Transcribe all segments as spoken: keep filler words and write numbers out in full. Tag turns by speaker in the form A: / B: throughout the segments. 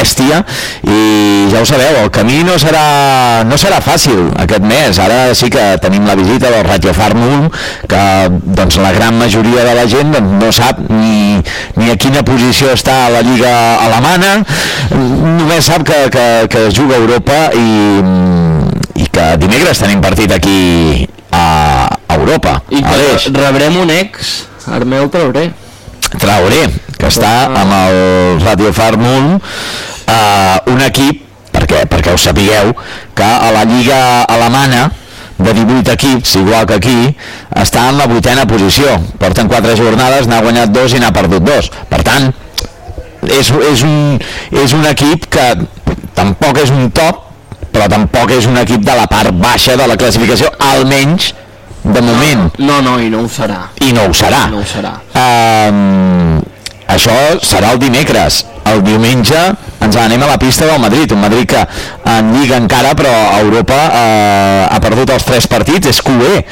A: bèstia, i ja ho sabeu, el camí no serà, no serà fàcil aquest mes. Ara sí que tenim la visita del Radiofar Ulm, que doncs, la gran majoria de la gent doncs, no sap ni, ni a quina posició està la Lliga alemana, només sap que, que, que es juga a Europa i, i que dimecres tenim partit aquí a Europa.
B: I que Aleix, rebrem un ex, Armeu Traoré.
A: Traoré, que està amb el Radiofar Ulm, eh, un equip, perquè, perquè ho sapigueu, que a la Lliga alemana de divuit equips, igual que aquí, està en la vuitena posició. Porten quatre jornades, n'ha guanyat dos i n'ha perdut dos. Per tant, és, és, un, és un equip que tampoc és un top, però tampoc és un equip de la part baixa de la classificació, almenys de moment.
B: No, no, i no ho serà.
A: I no ho serà.
B: No ho serà.
A: Um, això serà el dimecres. El diumenge ens anem a la pista del Madrid, un Madrid que en Lliga encara, però a Europa eh, ha perdut els tres partits, és Q E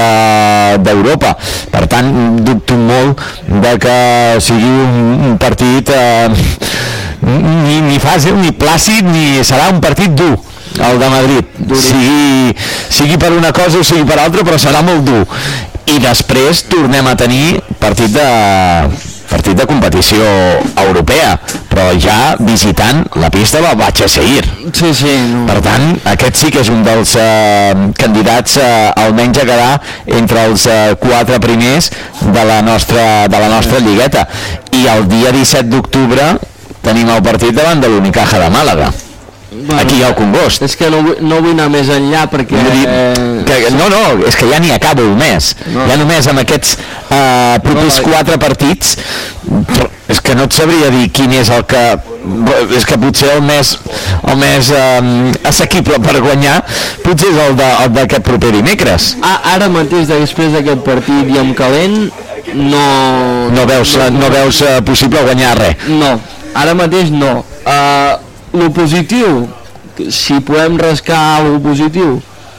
A: d'Europa. Per tant, dubto molt de que sigui un, un partit eh, ni, ni fàcil, ni plàcid, ni serà un partit dur, el de Madrid, sigui, sigui per una cosa o sigui per altra, però serà molt dur. I després tornem a tenir partit de partit de competició europea, però ja visitant la pista del Baixaseir.
B: Sí, sí. No.
A: Per tant, aquest sí que és un dels eh, candidats eh, almenys a quedar entre els eh, quatre primers de la nostra, de la nostra lligueta. I el dia disset d'octubre tenim el partit davant de l'Unicaja de Màlaga. Bueno, aquí al Congost.
B: És que no vull, no vull anar més enllà perquè...
A: Que, no, no, és que ja n'hi acabo el mes. No. Ja només amb aquests eh, propers no, quatre partits, és que no et sabria dir quin és el que... És que potser el més, el més eh, assequible per guanyar potser és el d'aquest proper dimecres.
B: Ah, ara mateix, després d'aquest partit i amb calent, no...
A: No veus, no, no veus eh, possible guanyar res?
B: No, ara mateix no. Uh, lo positiu, si podem rascar alguna positiu,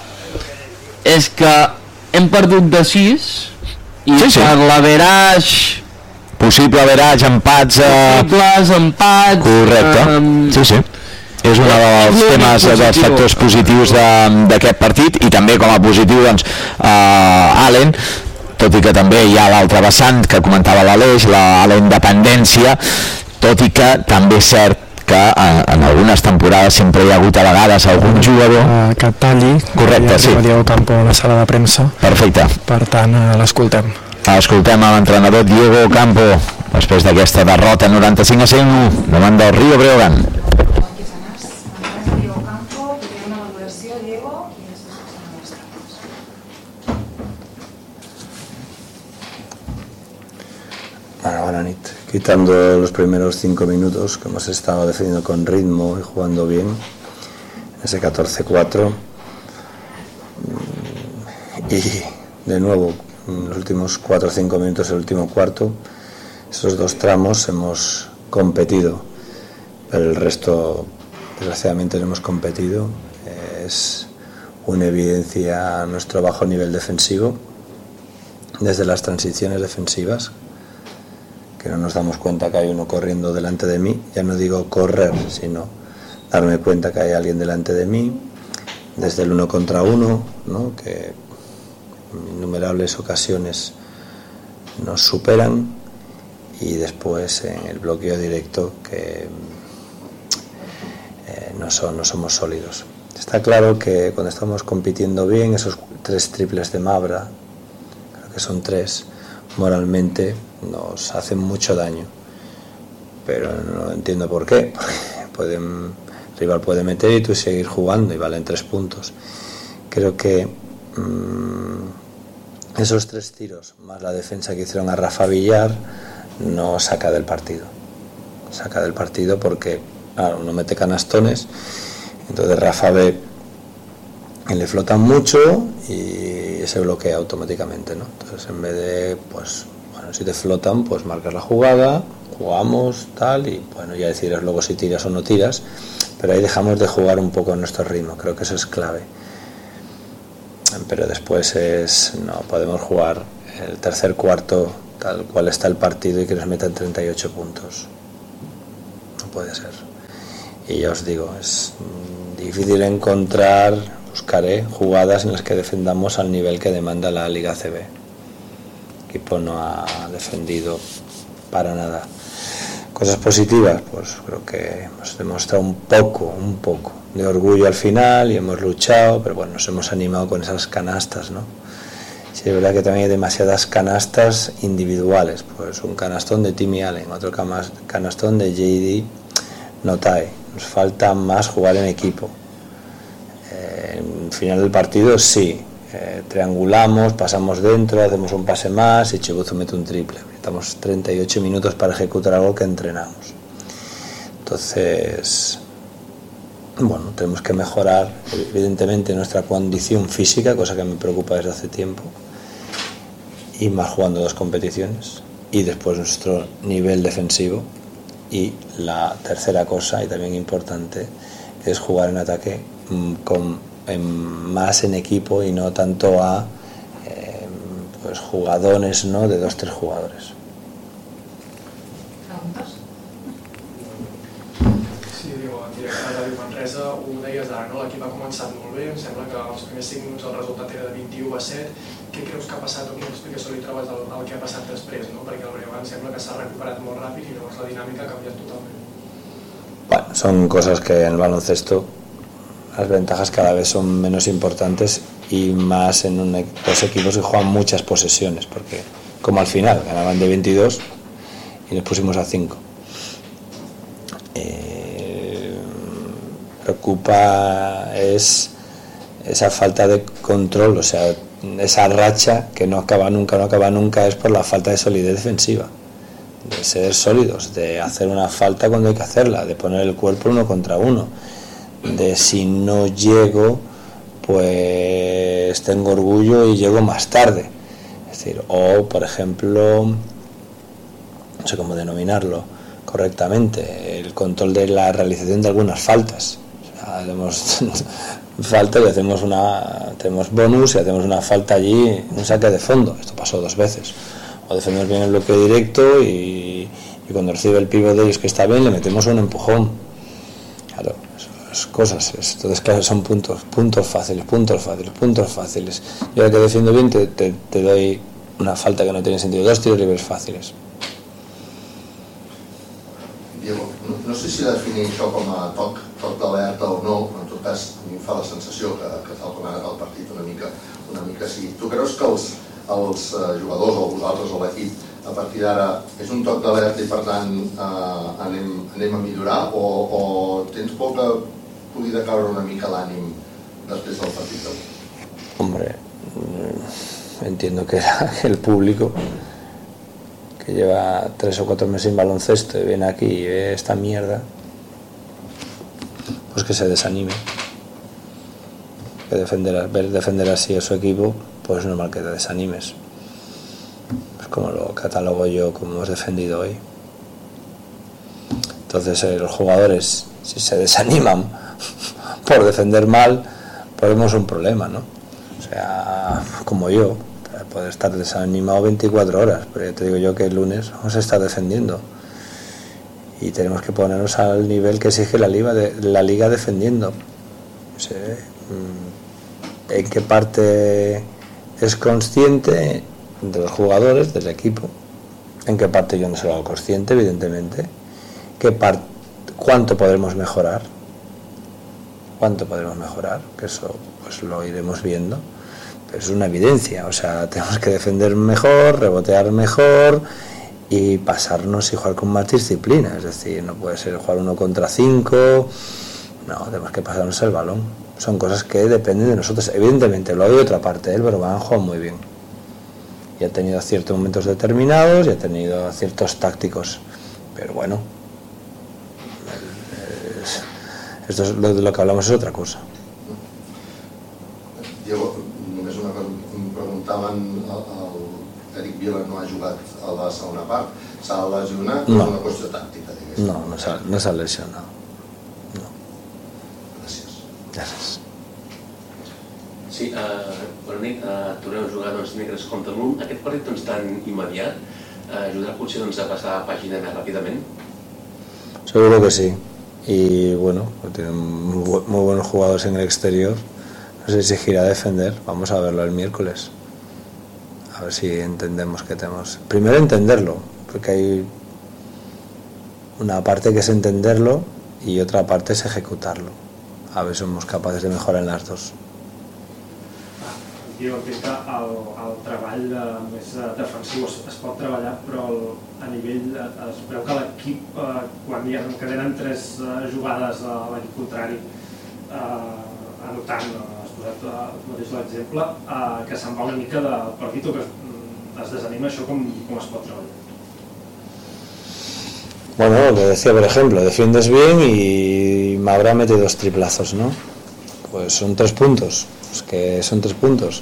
B: és que hem perdut de sis i sí, sí. Per l'averaix,
A: possible averaix, empats,
B: possibles empats,
A: correcte, um, sí, sí. És un dels temes, dels factors positius d'aquest partit. I també com a positiu, doncs, uh, Allen, tot i que també hi ha l'altre vessant que comentava l'Aleix, la, la independència, tot i que també és cert que en, en algunes temporades sempre hi ha hagut a vegades algun jugador
C: uh, que talli,
A: correcte, sí,
C: Diego Campo a la sala de premsa.
A: Perfecte.
C: Per tant, uh, l'escoltem.
A: Escoltem a l'entrenador Diego Campo després d'aquesta derrota noranta-cinc a cent u davant del Río Breogán.
D: Bueno, buena nit. Quitando los primeros cinco minutos que hemos estado defendiendo con ritmo y jugando bien, ese catorce cuatro, y de nuevo en los últimos cuatro o cinco minutos, el último cuarto, esos dos tramos hemos competido, pero el resto desgraciadamente no hemos competido. Es una evidencia nuestro bajo nivel defensivo desde las transiciones defensivas, que no nos damos cuenta que hay uno corriendo delante de mí. Ya no digo correr, sino darme cuenta que hay alguien delante de mí, desde el uno contra uno, ¿no? Que en innumerables ocasiones nos superan, y después en el bloqueo directo, que eh, no, son, no somos sólidos. Está claro que cuando estamos compitiendo bien, esos tres triples de Mabra, creo que son tres, moralmente nos hacen mucho daño, pero no entiendo por qué, porque pueden, el rival puede meter y tú seguir jugando y valen tres puntos. Creo que mmm, esos tres tiros más la defensa que hicieron a Rafa Villar no saca del partido, saca del partido porque claro, uno mete canastones, entonces Rafa ve que le flotan mucho y se bloquea automáticamente, ¿no? Entonces en vez de, pues, bueno, si te flotan, pues marcas la jugada, jugamos, tal, y bueno, ya decidirás luego si tiras o no tiras, pero ahí dejamos de jugar un poco en nuestro ritmo, creo que eso es clave. Pero después es, no podemos jugar el tercer cuarto tal cual está el partido y que nos metan treinta y ocho puntos, no puede ser. y ya os digo, es difícil encontrar, buscaré jugadas en las que defendamos al nivel que demanda la Liga A C B. El equipo no ha defendido para nada. Cosas positivas, pues creo que hemos demostrado un poco, un poco de orgullo al final y hemos luchado, pero bueno, nos hemos animado con esas canastas, ¿no? Sí, es verdad que también hay demasiadas canastas individuales, pues un canastón de Timmy Allen, otro canastón de J D Notae. Nos falta más jugar en equipo. Eh, en final del partido sí, eh, triangulamos, pasamos dentro, hacemos un pase más y Chibuzo mete un triple. Estamos treinta y ocho minutos para ejecutar algo que entrenamos. Entonces, bueno, tenemos que mejorar evidentemente nuestra condición física, cosa que me preocupa desde hace tiempo, y más jugando dos competiciones, y después nuestro nivel defensivo. Y la tercera cosa, y también importante, es jugar en ataque con, en, más en equipo y no tanto a eh, pues jugadores, ¿no?, de dos tres jugadores.
E: Preguntes?
F: Sí, diu, en directe a Ràdio Manresa, ho deies ara, no? L'equip ha començat molt bé, em sembla que els primers cinc minuts el resultat era de vint-i-u a set. Què creus que ha passat o quina explicació li trobes del, del que ha passat després, no? Perquè el Breogán sembla que s'ha recuperat molt ràpid i llavors la dinàmica ha canviat totalment.
D: Bueno, son cosas que en el baloncesto las ventajas cada vez son menos importantes y más en un, los equipos que juegan muchas posesiones, porque como al final ganaban de veintidós y nos pusimos a cinco. Eh, preocupa es esa falta de control, o sea, esa racha que no acaba nunca, no acaba nunca, es por la falta de solidez defensiva, de ser sólidos, de hacer una falta cuando hay que hacerla, de poner el cuerpo uno contra uno, de si no llego, pues tengo orgullo y llego más tarde. Es decir, o por ejemplo, no sé cómo denominarlo correctamente, el control de la realización de algunas faltas. O sea, hacemos falta y hacemos una, tenemos bonus y hacemos una falta allí, un saque de fondo. Esto pasó dos veces. O defendemos bien el bloque directo y, y cuando recibe el pivo de ellos que está bien, le metemos un empujón. Claro, esas cosas. Entonces, claro, son puntos, puntos fáciles, puntos fáciles, puntos fáciles. Yo ahora que defiendo bien te, te, te doy una falta que no tiene sentido. Dos tiros libres fáciles.
G: Diego, no, no sé si definir això com a toc, toc d'alerta o no, però en tot cas a mi em fa la sensació que, que tal com ha anat el partit una mica, una mica sí. Tu creus que els, els jugadors o vosaltres o l'equip a partir d'ara és un toc d'alerta i per tant eh, anem, anem a millorar o, o tens por que pugui decaure una mica l'ànim després del partit d'avui?
D: Hombre, entiendo que el público que lleva tres o cuatro meses sin baloncesto y viene aquí y ve esta mierda, pues que se desanime, que defender, ver defender así a su equipo, pues es normal que te desanimes. Es como lo catalogo yo, como hemos defendido hoy. Entonces eh, los jugadores, si se desaniman por defender mal, pues vemos un problema, ¿no? O sea, como yo, poder estar desanimado veinticuatro horas, pero ya te digo yo que el lunes vamos a estar defendiendo y tenemos que ponernos al nivel que exige la liga, de, la liga defendiendo. No sé, en qué parte es consciente de los jugadores, del equipo, en qué parte yo no soy algo consciente, evidentemente, qué parte, cuánto podremos mejorar, cuánto podremos mejorar, que eso pues lo iremos viendo. Es una evidencia, o sea, tenemos que defender mejor, rebotear mejor y pasarnos y jugar con más disciplina. Es decir, no puede ser jugar uno contra cinco, no, tenemos que pasarnos el balón. Son cosas que dependen de nosotros. Evidentemente, lo hay de otra parte, ¿eh? Pero van a jugar muy bien. Y ha tenido ciertos momentos determinados y ha tenido ciertos tácticos. Pero bueno, es, esto es lo de lo que hablamos es otra cosa.
G: Diego, només una cosa, em preguntaven, l'Eric Vila no ha jugat a la segona part, s'ha lesionat, no. És una qüestió tàctica, diguéssim.
D: No, no s'ha no s'ha lesionat. No.
G: Gràcies.
D: Gràcies.
H: Sí, eh, bona nit, eh, tornem a jugar doncs, dimecres contra l'U. Aquest partit doncs, tan immediat eh, ajudarà potser doncs, a passar a pàgina més ràpidament?
D: Seguro que sí. y bueno, tienen muy, muy buenos jugadores en el exterior. No sé si gira a defender, vamos a verlo el miércoles, a ver si entendemos que tenemos. Primero entenderlo, porque hay una parte que es entenderlo y otra parte es ejecutarlo, a ver si somos capaces de mejorar en las dos.
F: Jo entenc que el, el treball eh, més defensiu es, es pot treballar, però el, a nivell es veu que l'equip, eh, quan hi ha, que tenen tres eh, jugades a l'equip contrari, eh, anotant, eh, has posat eh, mateix l'exemple, eh, que se'n va una mica del partit o que es, es desanima, això com, com es pot treballar?
D: Bueno, lo que decía, por ejemplo, defiendes bien y me habrá metido dos triplazos, ¿no? Pues son tres puntos. Pues que son tres puntos.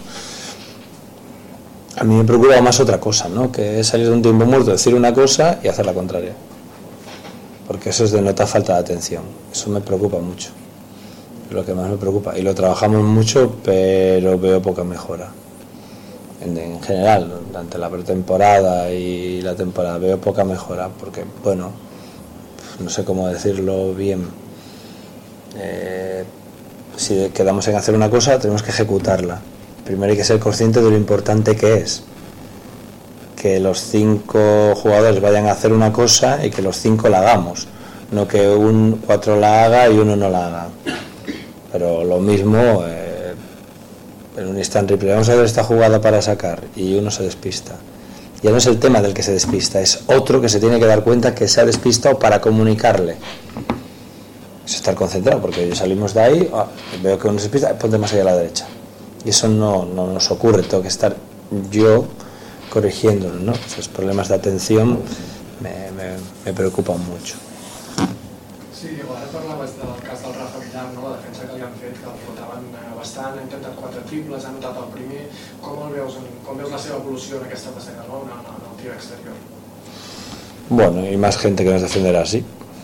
D: A mí me preocupa más otra cosa, ¿no? Que es salir de un tiempo muerto, decir una cosa y hacer la contraria, porque eso es de nota falta de atención. Eso me preocupa mucho, es lo que más me preocupa, y lo trabajamos mucho, pero veo poca mejora en, en general durante la pretemporada y la temporada. Veo poca mejora porque, bueno, no sé cómo decirlo bien, eh, si quedamos en hacer una cosa, tenemos que ejecutarla. Primero hay que ser consciente de lo importante que es que los cinco jugadores vayan a hacer una cosa y que los cinco la hagamos, no que un cuatro la haga y uno no la haga. Pero lo mismo, eh, en un instant replay, vamos a ver esta jugada para sacar y uno se despista. Ya no es el tema del que se despista, es otro que se tiene que dar cuenta que se ha despistado para comunicarle. Es estar concentrado, porque salimos de ahí, oh, veo que uno se despista, ponte más allá a la derecha. Y eso no, no nos ocurre, tengo que estar yo corrigiéndolo, ¿no? Esos problemas de atención me, me, me preocupan mucho.
F: Sí, Diego, ara parlaves del cas del Rafa Villar, no? La defensa que li han fet, que el flotaven bastant, ha intentat quatre triples, ha notat el primer. Com el veus, com veus la seva evolució en aquesta passada, no? en, en el tir exterior?
D: Bueno, hay más gente que nos defenderá así.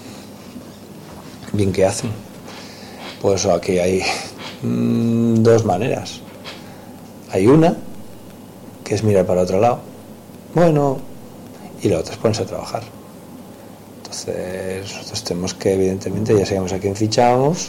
D: Bien que hacen. Pues aquí hay mmm, dos maneras. Hay una que es mirar para otro lado, bueno, y la otra es ponerse a trabajar. Entonces nosotros tenemos que, evidentemente, ya sabemos a quién fichamos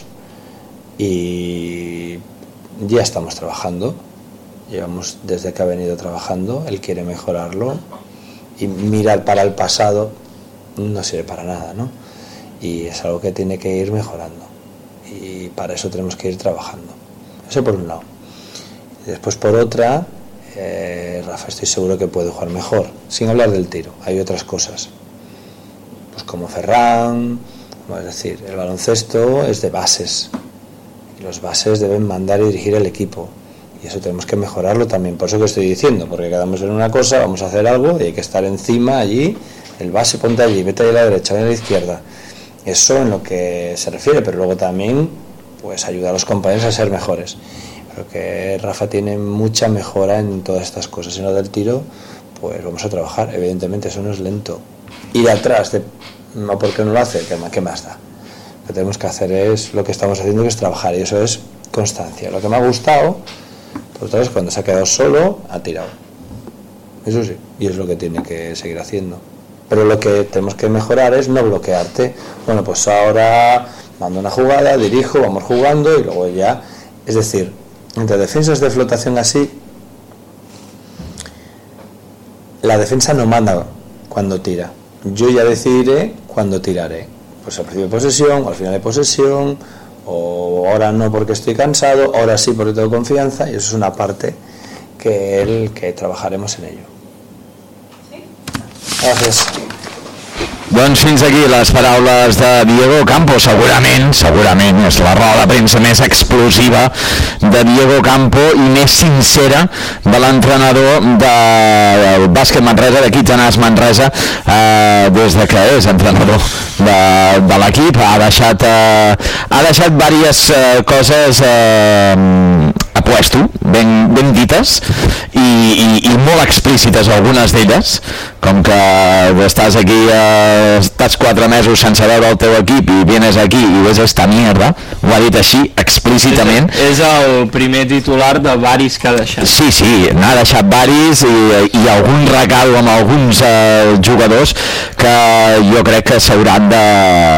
D: y ya estamos trabajando. Llevamos desde que ha venido trabajando, él quiere mejorarlo, y mirar para el pasado no sirve para nada, ¿no? Y es algo que tiene que ir mejorando, y para eso tenemos que ir trabajando. Eso por un lado. Y después por otra, eh, Rafa estoy seguro que puede jugar mejor, sin hablar del tiro. Hay otras cosas, pues como Ferran, es decir, el baloncesto es de bases, y los bases deben mandar y dirigir el equipo, y eso tenemos que mejorarlo también. Por eso que estoy diciendo, porque quedamos en una cosa, vamos a hacer algo y hay que estar encima allí, el base ponte allí, vete a la derecha, vete a la izquierda. Eso en lo que se refiere, pero luego también pues ayudar a los compañeros a ser mejores. Creo que Rafa tiene mucha mejora en todas estas cosas. En lo del tiro, pues vamos a trabajar. Evidentemente eso no es lento. Ir atrás, de, no porque no lo hace, ¿qué más da? Lo que tenemos que hacer es lo que estamos haciendo, que es trabajar, y eso es constancia. Lo que me ha gustado, pues otra vez, cuando se ha quedado solo, ha tirado. Eso sí, y es lo que tiene que seguir haciendo. Pero lo que tenemos que mejorar es no bloquearte. Bueno, pues ahora mando una jugada, dirijo, vamos jugando y luego ya. Es decir, entre defensas de flotación así, la defensa no manda cuando tira. Yo ya decidiré cuándo tiraré. Pues al principio de posesión, o al final de posesión, o ahora no porque estoy cansado, ahora sí porque tengo confianza, y eso es una parte que, el, que trabajaremos en ello. Gràcies.
A: Doncs fins aquí les paraules de Diego Campo. Segurament, segurament és la roda de premsa més explosiva de Diego Campo i més sincera de l'entrenador del bàsquet Manresa, d'equip Genàs Manresa, eh, des de que és entrenador de, de l'equip. Ha deixat, eh, ha deixat diverses eh, coses eh, apuesto, ben, ben dites i, i, i molt explícites algunes d'elles, com que estàs aquí, eh, estàs quatre mesos sense veure el teu equip i vienes aquí i ves esta mierda, ho ha dit així explícitament.
B: És, és el primer titular de varis que ha deixat.
A: Sí, sí, n'ha deixat varis i, i algun regal amb alguns eh, jugadors que jo crec que s'hauran de...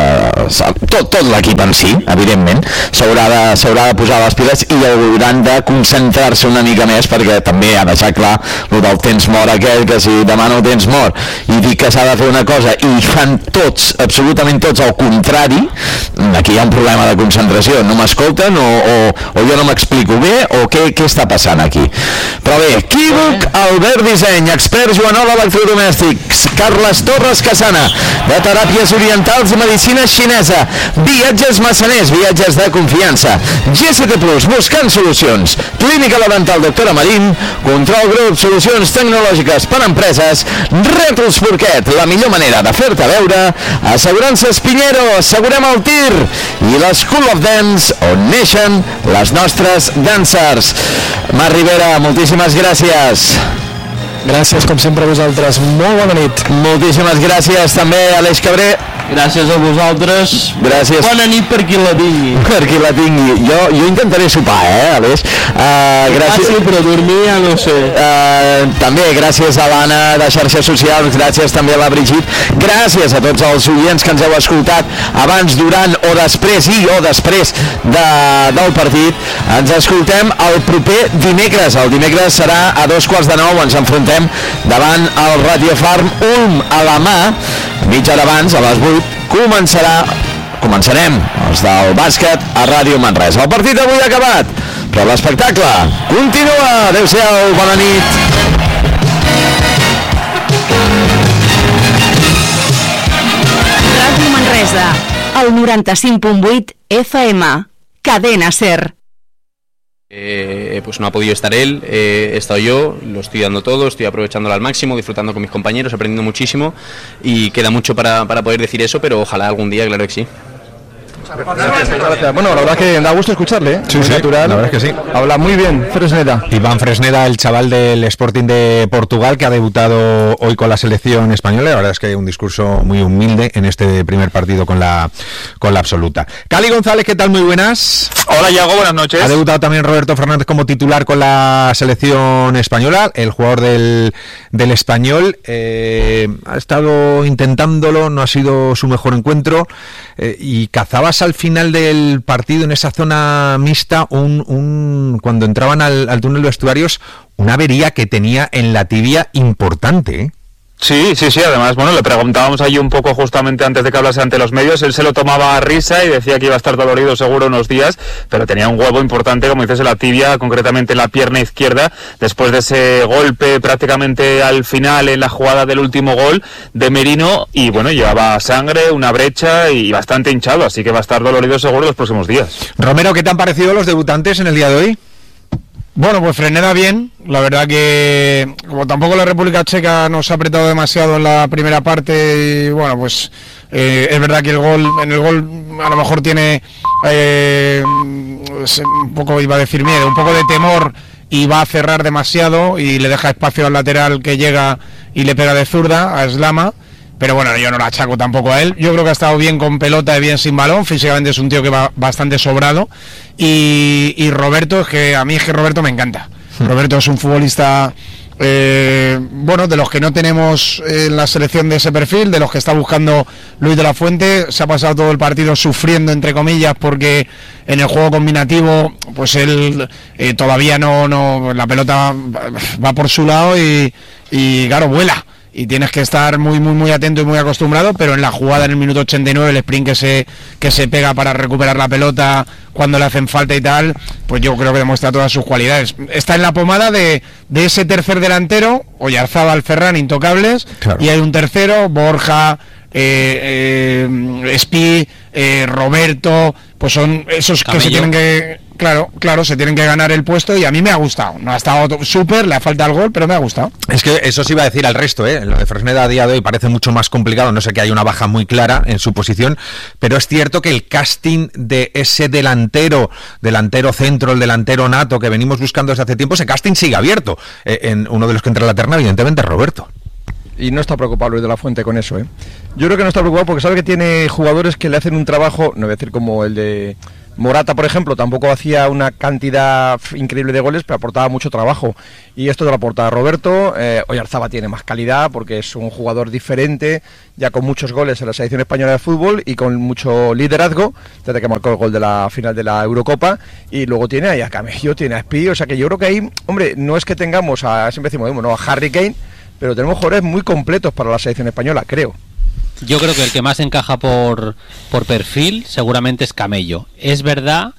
A: tot, tot l'equip en si, evidentment, s'haurà de, s'haurà de posar les piles i hauran de concentrar-se una mica més, perquè també ha deixat clar el del temps mort aquell, que si demà no tens mort i dic que s'ha de fer una cosa i fan tots, absolutament tots al contrari, aquí hi ha un problema de concentració, no m'escolten o, o, o jo no m'explico bé o què, què està passant aquí. Però bé, Equívoc, Albert Disseny, expert Joanola Electrodomèstics, Carles Torres Casana, de teràpies orientals i medicina xinesa, viatges massaners, viatges de confiança, G S T Plus, buscant solucions, Clínica La Dental Doctora Marín, Control Group, solucions tecnològiques per a empreses, Rètols Porquet, la millor manera de fer-te veure, Assegurances Piñero, assegurem el tir, i l'School of Dance, on neixen les nostres dancers. Marc Rivera, moltíssimes gràcies.
C: Gràcies, com sempre, a vosaltres. Molt bona nit.
A: Moltíssimes gràcies també, Aleix Cabré.
B: Gràcies a vosaltres.
A: Gràcies.
B: Bona nit per qui la tingui.
A: Per qui la tingui. Jo, jo intentaré sopar, eh, Aleix? Uh, gràcies.
B: Ah, sí, però dormir ja no sé.
A: Uh, també gràcies a l'Anna de Xarxes Socials, gràcies també a la Brigitte, gràcies a tots els oients que ens heu escoltat abans, durant o després i o després de, del partit. Ens escoltem el proper dimecres. El dimecres serà a dos quarts de nou, ens enfrontem davant el Radio Farm Ulm a la mà, mitja hora abans, a les vuit, començarà, començarem els del bàsquet a Ràdio Manresa. El partit avui ha acabat, però l'espectacle continua. Adéu-siau, bona nit.
E: Ràdio Manresa, el noranta-cinc punt vuit F M, Cadena Ser.
I: Eh, pues no ha podido estar él, eh, he estado yo, lo estoy dando todo, estoy aprovechándolo al máximo, disfrutando con mis compañeros, aprendiendo muchísimo y queda mucho para, para poder decir eso, pero ojalá algún día, claro que sí.
J: Gracias, gracias. Bueno, la verdad es que da gusto escucharle, ¿eh?
K: Sí,
J: muy
K: sí,
J: natural.
K: la verdad es que sí.
J: Habla muy bien, Fresneda.
K: Iván Fresneda, el chaval del Sporting de Portugal que ha debutado hoy con la selección española. La verdad es que un discurso muy humilde en este primer partido con la con la absoluta. Cali González, ¿qué tal? Muy buenas.
L: Hola, Iago, buenas noches.
K: Ha debutado también Roberto Fernández como titular con la selección española, el jugador del, del Español. Eh, ha estado intentándolo, no ha sido su mejor encuentro. Eh, y cazabas al final del partido en esa zona mixta un, un cuando entraban al, al túnel de vestuarios, una avería que tenía en la tibia importante, ¿eh?
L: Sí, sí, sí, además, bueno, le preguntábamos allí un poco justamente antes de que hablase ante los medios, él se lo tomaba a risa y decía que iba a estar dolorido seguro unos días, pero tenía un huevo importante, como dices, en la tibia, concretamente en la pierna izquierda, después de ese golpe prácticamente al final en la jugada del último gol de Merino, y bueno, llevaba sangre, una brecha y bastante hinchado, así que va a estar dolorido seguro los próximos días.
K: Romero, ¿qué te han parecido los debutantes en el día de hoy?
M: Bueno, pues Fresneda bien, la verdad que como tampoco la República Checa nos ha apretado demasiado en la primera parte y bueno, pues eh, es verdad que el gol, en el gol a lo mejor tiene eh, un poco, iba a decir miedo, un poco de temor y va a cerrar demasiado y le deja espacio al lateral que llega y le pega de zurda a Slama. Pero bueno, yo no lo achaco tampoco a él. Yo creo que ha estado bien con pelota y bien sin balón. Físicamente es un tío que va bastante sobrado. Y, y Roberto, es que a mí es que Roberto me encanta. Roberto es un futbolista, eh, bueno, de los que no tenemos en la selección de ese perfil, de los que está buscando Luis de la Fuente. Se ha pasado todo el partido sufriendo, entre comillas, porque en el juego combinativo, pues él eh, todavía no, no, la pelota va por su lado y, y claro, vuela. Y tienes que estar muy muy muy atento y muy acostumbrado, pero en la jugada en el minuto ochenta y nueve, el sprint que se que se pega para recuperar la pelota cuando le hacen falta y tal, pues yo creo que demuestra todas sus cualidades. Está en la pomada de, de ese tercer delantero, Oyarzábal, Ferran, intocables, claro. Y hay un tercero, Borja, eh, eh, Espi, eh, Roberto, pues son esos Camello. Que se tienen que... Claro, claro, se tienen que ganar el puesto y a mí me ha gustado. No ha estado súper, le ha faltado el gol, pero me ha gustado.
K: Es que eso sí iba a decir al resto, ¿eh? Lo de Fresneda a día de hoy parece mucho más complicado, no sé que hay una baja muy clara en su posición, pero es cierto que el casting de ese delantero, delantero centro, el delantero nato que venimos buscando desde hace tiempo, ese casting sigue abierto. Eh, en uno de los que entra en la terna, evidentemente, es Roberto.
J: Y no está preocupado Luis de la Fuente con eso, ¿eh? Yo creo que no está preocupado porque sabe que tiene jugadores que le hacen un trabajo, no voy a decir como el de Morata, por ejemplo, tampoco hacía una cantidad increíble de goles, pero aportaba mucho trabajo. Y esto te lo aporta Roberto. eh, Oyarzabal tiene más calidad porque es un jugador diferente, ya con muchos goles en la selección española de fútbol y con mucho liderazgo, desde que marcó el gol de la final de la Eurocopa. Y luego tiene ahí a Camello, tiene a Espí, o sea que yo creo que ahí, hombre, no es que tengamos a, siempre decimos, no, a Harry Kane, pero tenemos jugadores muy completos para la selección española, creo.
N: Yo creo que el que más encaja por, por perfil seguramente es Camello. Es verdad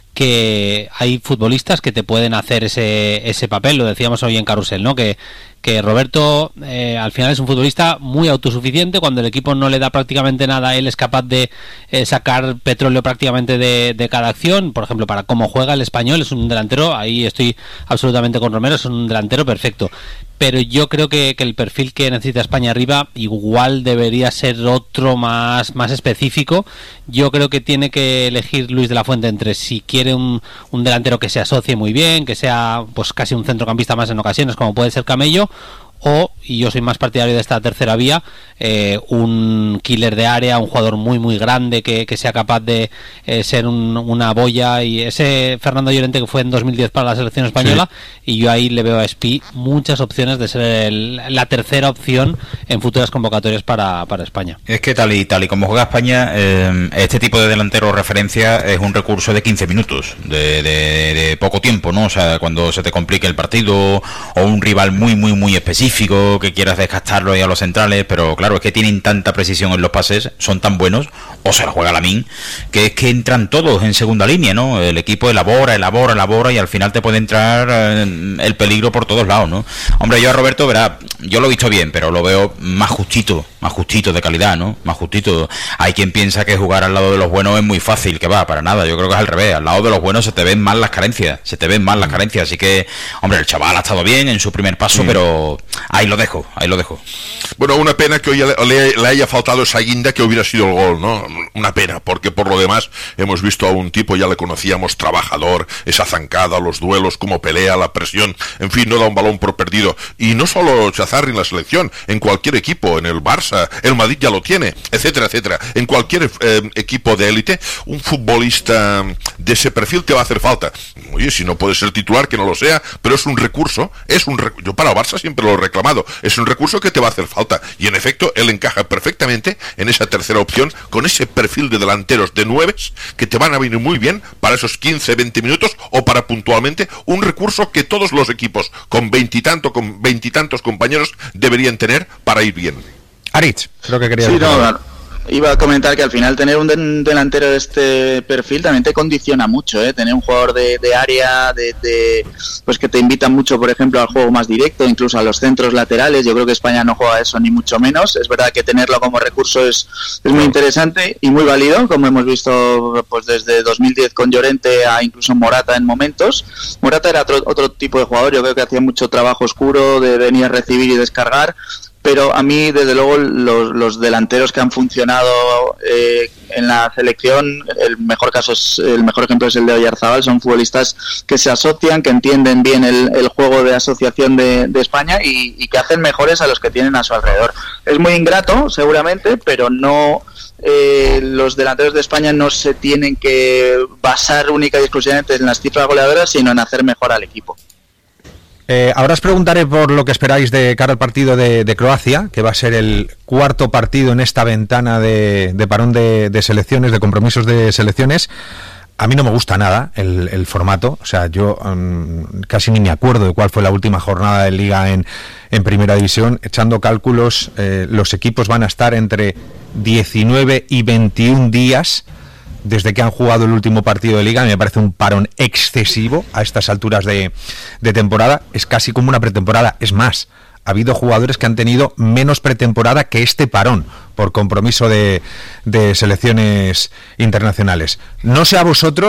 N: que hay futbolistas que te pueden hacer ese, ese papel, lo decíamos hoy en Carrusel, ¿no? Que, que Roberto eh, al final es un futbolista muy autosuficiente, cuando el equipo no le da prácticamente nada, él es capaz de eh, sacar petróleo prácticamente de, de cada acción. Por ejemplo, para cómo juega el Español, es un delantero, ahí estoy absolutamente con Romero, es un delantero perfecto. Pero yo creo que, que el perfil que necesita España arriba igual debería ser otro más, más específico. Yo creo que tiene que elegir Luis de la Fuente entre si quiere un, un delantero que se asocie muy bien, que sea pues casi un centrocampista más en ocasiones, como puede ser Camello, o, y yo soy más partidario de esta tercera vía, eh, un killer de área, un jugador muy muy grande que, que sea capaz de eh, ser un, una boya. Y ese Fernando Llorente que fue en dos mil diez para la selección española, sí. Y yo ahí le veo a Espí muchas opciones de ser el, la tercera opción en futuras convocatorias para, para España.
O: Es que tal y tal y como juega España, eh, este tipo de delantero referencia es un recurso de quince minutos, de, de, de poco tiempo, ¿no? O sea, cuando se te complique el partido o un rival muy muy muy específico que quieras desgastarlo ahí a los centrales, pero claro, es que tienen tanta precisión en los pases, son tan buenos, o se la juega Lamine, que es que entran todos en segunda línea, ¿no? El equipo elabora, elabora, elabora y al final te puede entrar eh, el peligro por todos lados, ¿no? Hombre, yo a Roberto, verá, yo lo he visto bien, pero lo veo más justito, más justito de calidad, ¿no? Más justito. Hay quien piensa que jugar al lado de los buenos es muy fácil, que va, para nada, yo creo que es al revés, al lado de los buenos se te ven más las carencias, se te ven más las carencias, así que, hombre, el chaval ha estado bien en su primer paso, mm. pero ahí lo dejo, ahí lo dejo.
P: Bueno, una pena que hoy le, le haya faltado esa guinda que hubiera sido el gol, ¿no? Una pena, porque por lo demás hemos visto a un tipo, ya le conocíamos, trabajador, esa zancada, los duelos, cómo pelea, la presión, en fin, no da un balón por perdido. Y no solo Chazarri en la selección, en cualquier equipo, en el Barça, el Madrid ya lo tiene, etcétera, etcétera. En cualquier eh, equipo de élite, un futbolista de ese perfil te va a hacer falta. Oye, si no puede ser titular, que no lo sea, pero es un recurso, es un rec- yo para el Barça siempre lo he reclamado, es un recurso que te va a hacer falta, y en efecto él encaja perfectamente en esa tercera opción, con ese perfil de delanteros de nueves que te van a venir muy bien para esos quince, veinte minutos o para puntualmente, un recurso que todos los equipos con veintitantos con veintitantos compañeros deberían tener para ir bien.
K: Aritz, creo que quería
Q: sí,
K: decir.
Q: No, iba a comentar que al final tener un de- delantero de este perfil también te condiciona mucho, ¿eh? Tener un jugador de, de área, de, de pues que te invita mucho, por ejemplo, al juego más directo, incluso a los centros laterales. Yo creo que España no juega eso ni mucho menos. Es verdad que tenerlo como recurso es, es muy interesante y muy válido, como hemos visto pues desde dos mil diez con Llorente a incluso Morata en momentos. Morata era otro, otro tipo de jugador, yo creo que hacía mucho trabajo oscuro de venir a recibir y descargar. Pero a mí, desde luego, los, los delanteros que han funcionado eh, en la selección, el mejor caso es, el mejor ejemplo es el de Oyarzabal. Son futbolistas que se asocian, que entienden bien el, el juego de asociación de, de España y, y que hacen mejores a los que tienen a su alrededor. Es muy ingrato, seguramente, pero no... Eh, los delanteros de España no se tienen que basar única y exclusivamente en las cifras goleadoras, sino en hacer mejor al equipo.
K: Eh, ahora os preguntaré por lo que esperáis de cara al partido de, de Croacia, que va a ser el cuarto partido en esta ventana de, de parón de, de selecciones, de compromisos de selecciones. A mí no me gusta nada el, el formato, o sea, yo um, casi ni me acuerdo de cuál fue la última jornada de Liga en, en Primera División. Echando cálculos, eh, los equipos van a estar entre diecinueve y veintiún días desde que han jugado el último partido de Liga. Me parece un parón excesivo a estas alturas de, de temporada. Es casi como una pretemporada. Es más, ha habido jugadores que han tenido menos pretemporada que este parón por compromiso de, de selecciones internacionales. No sé a vosotros,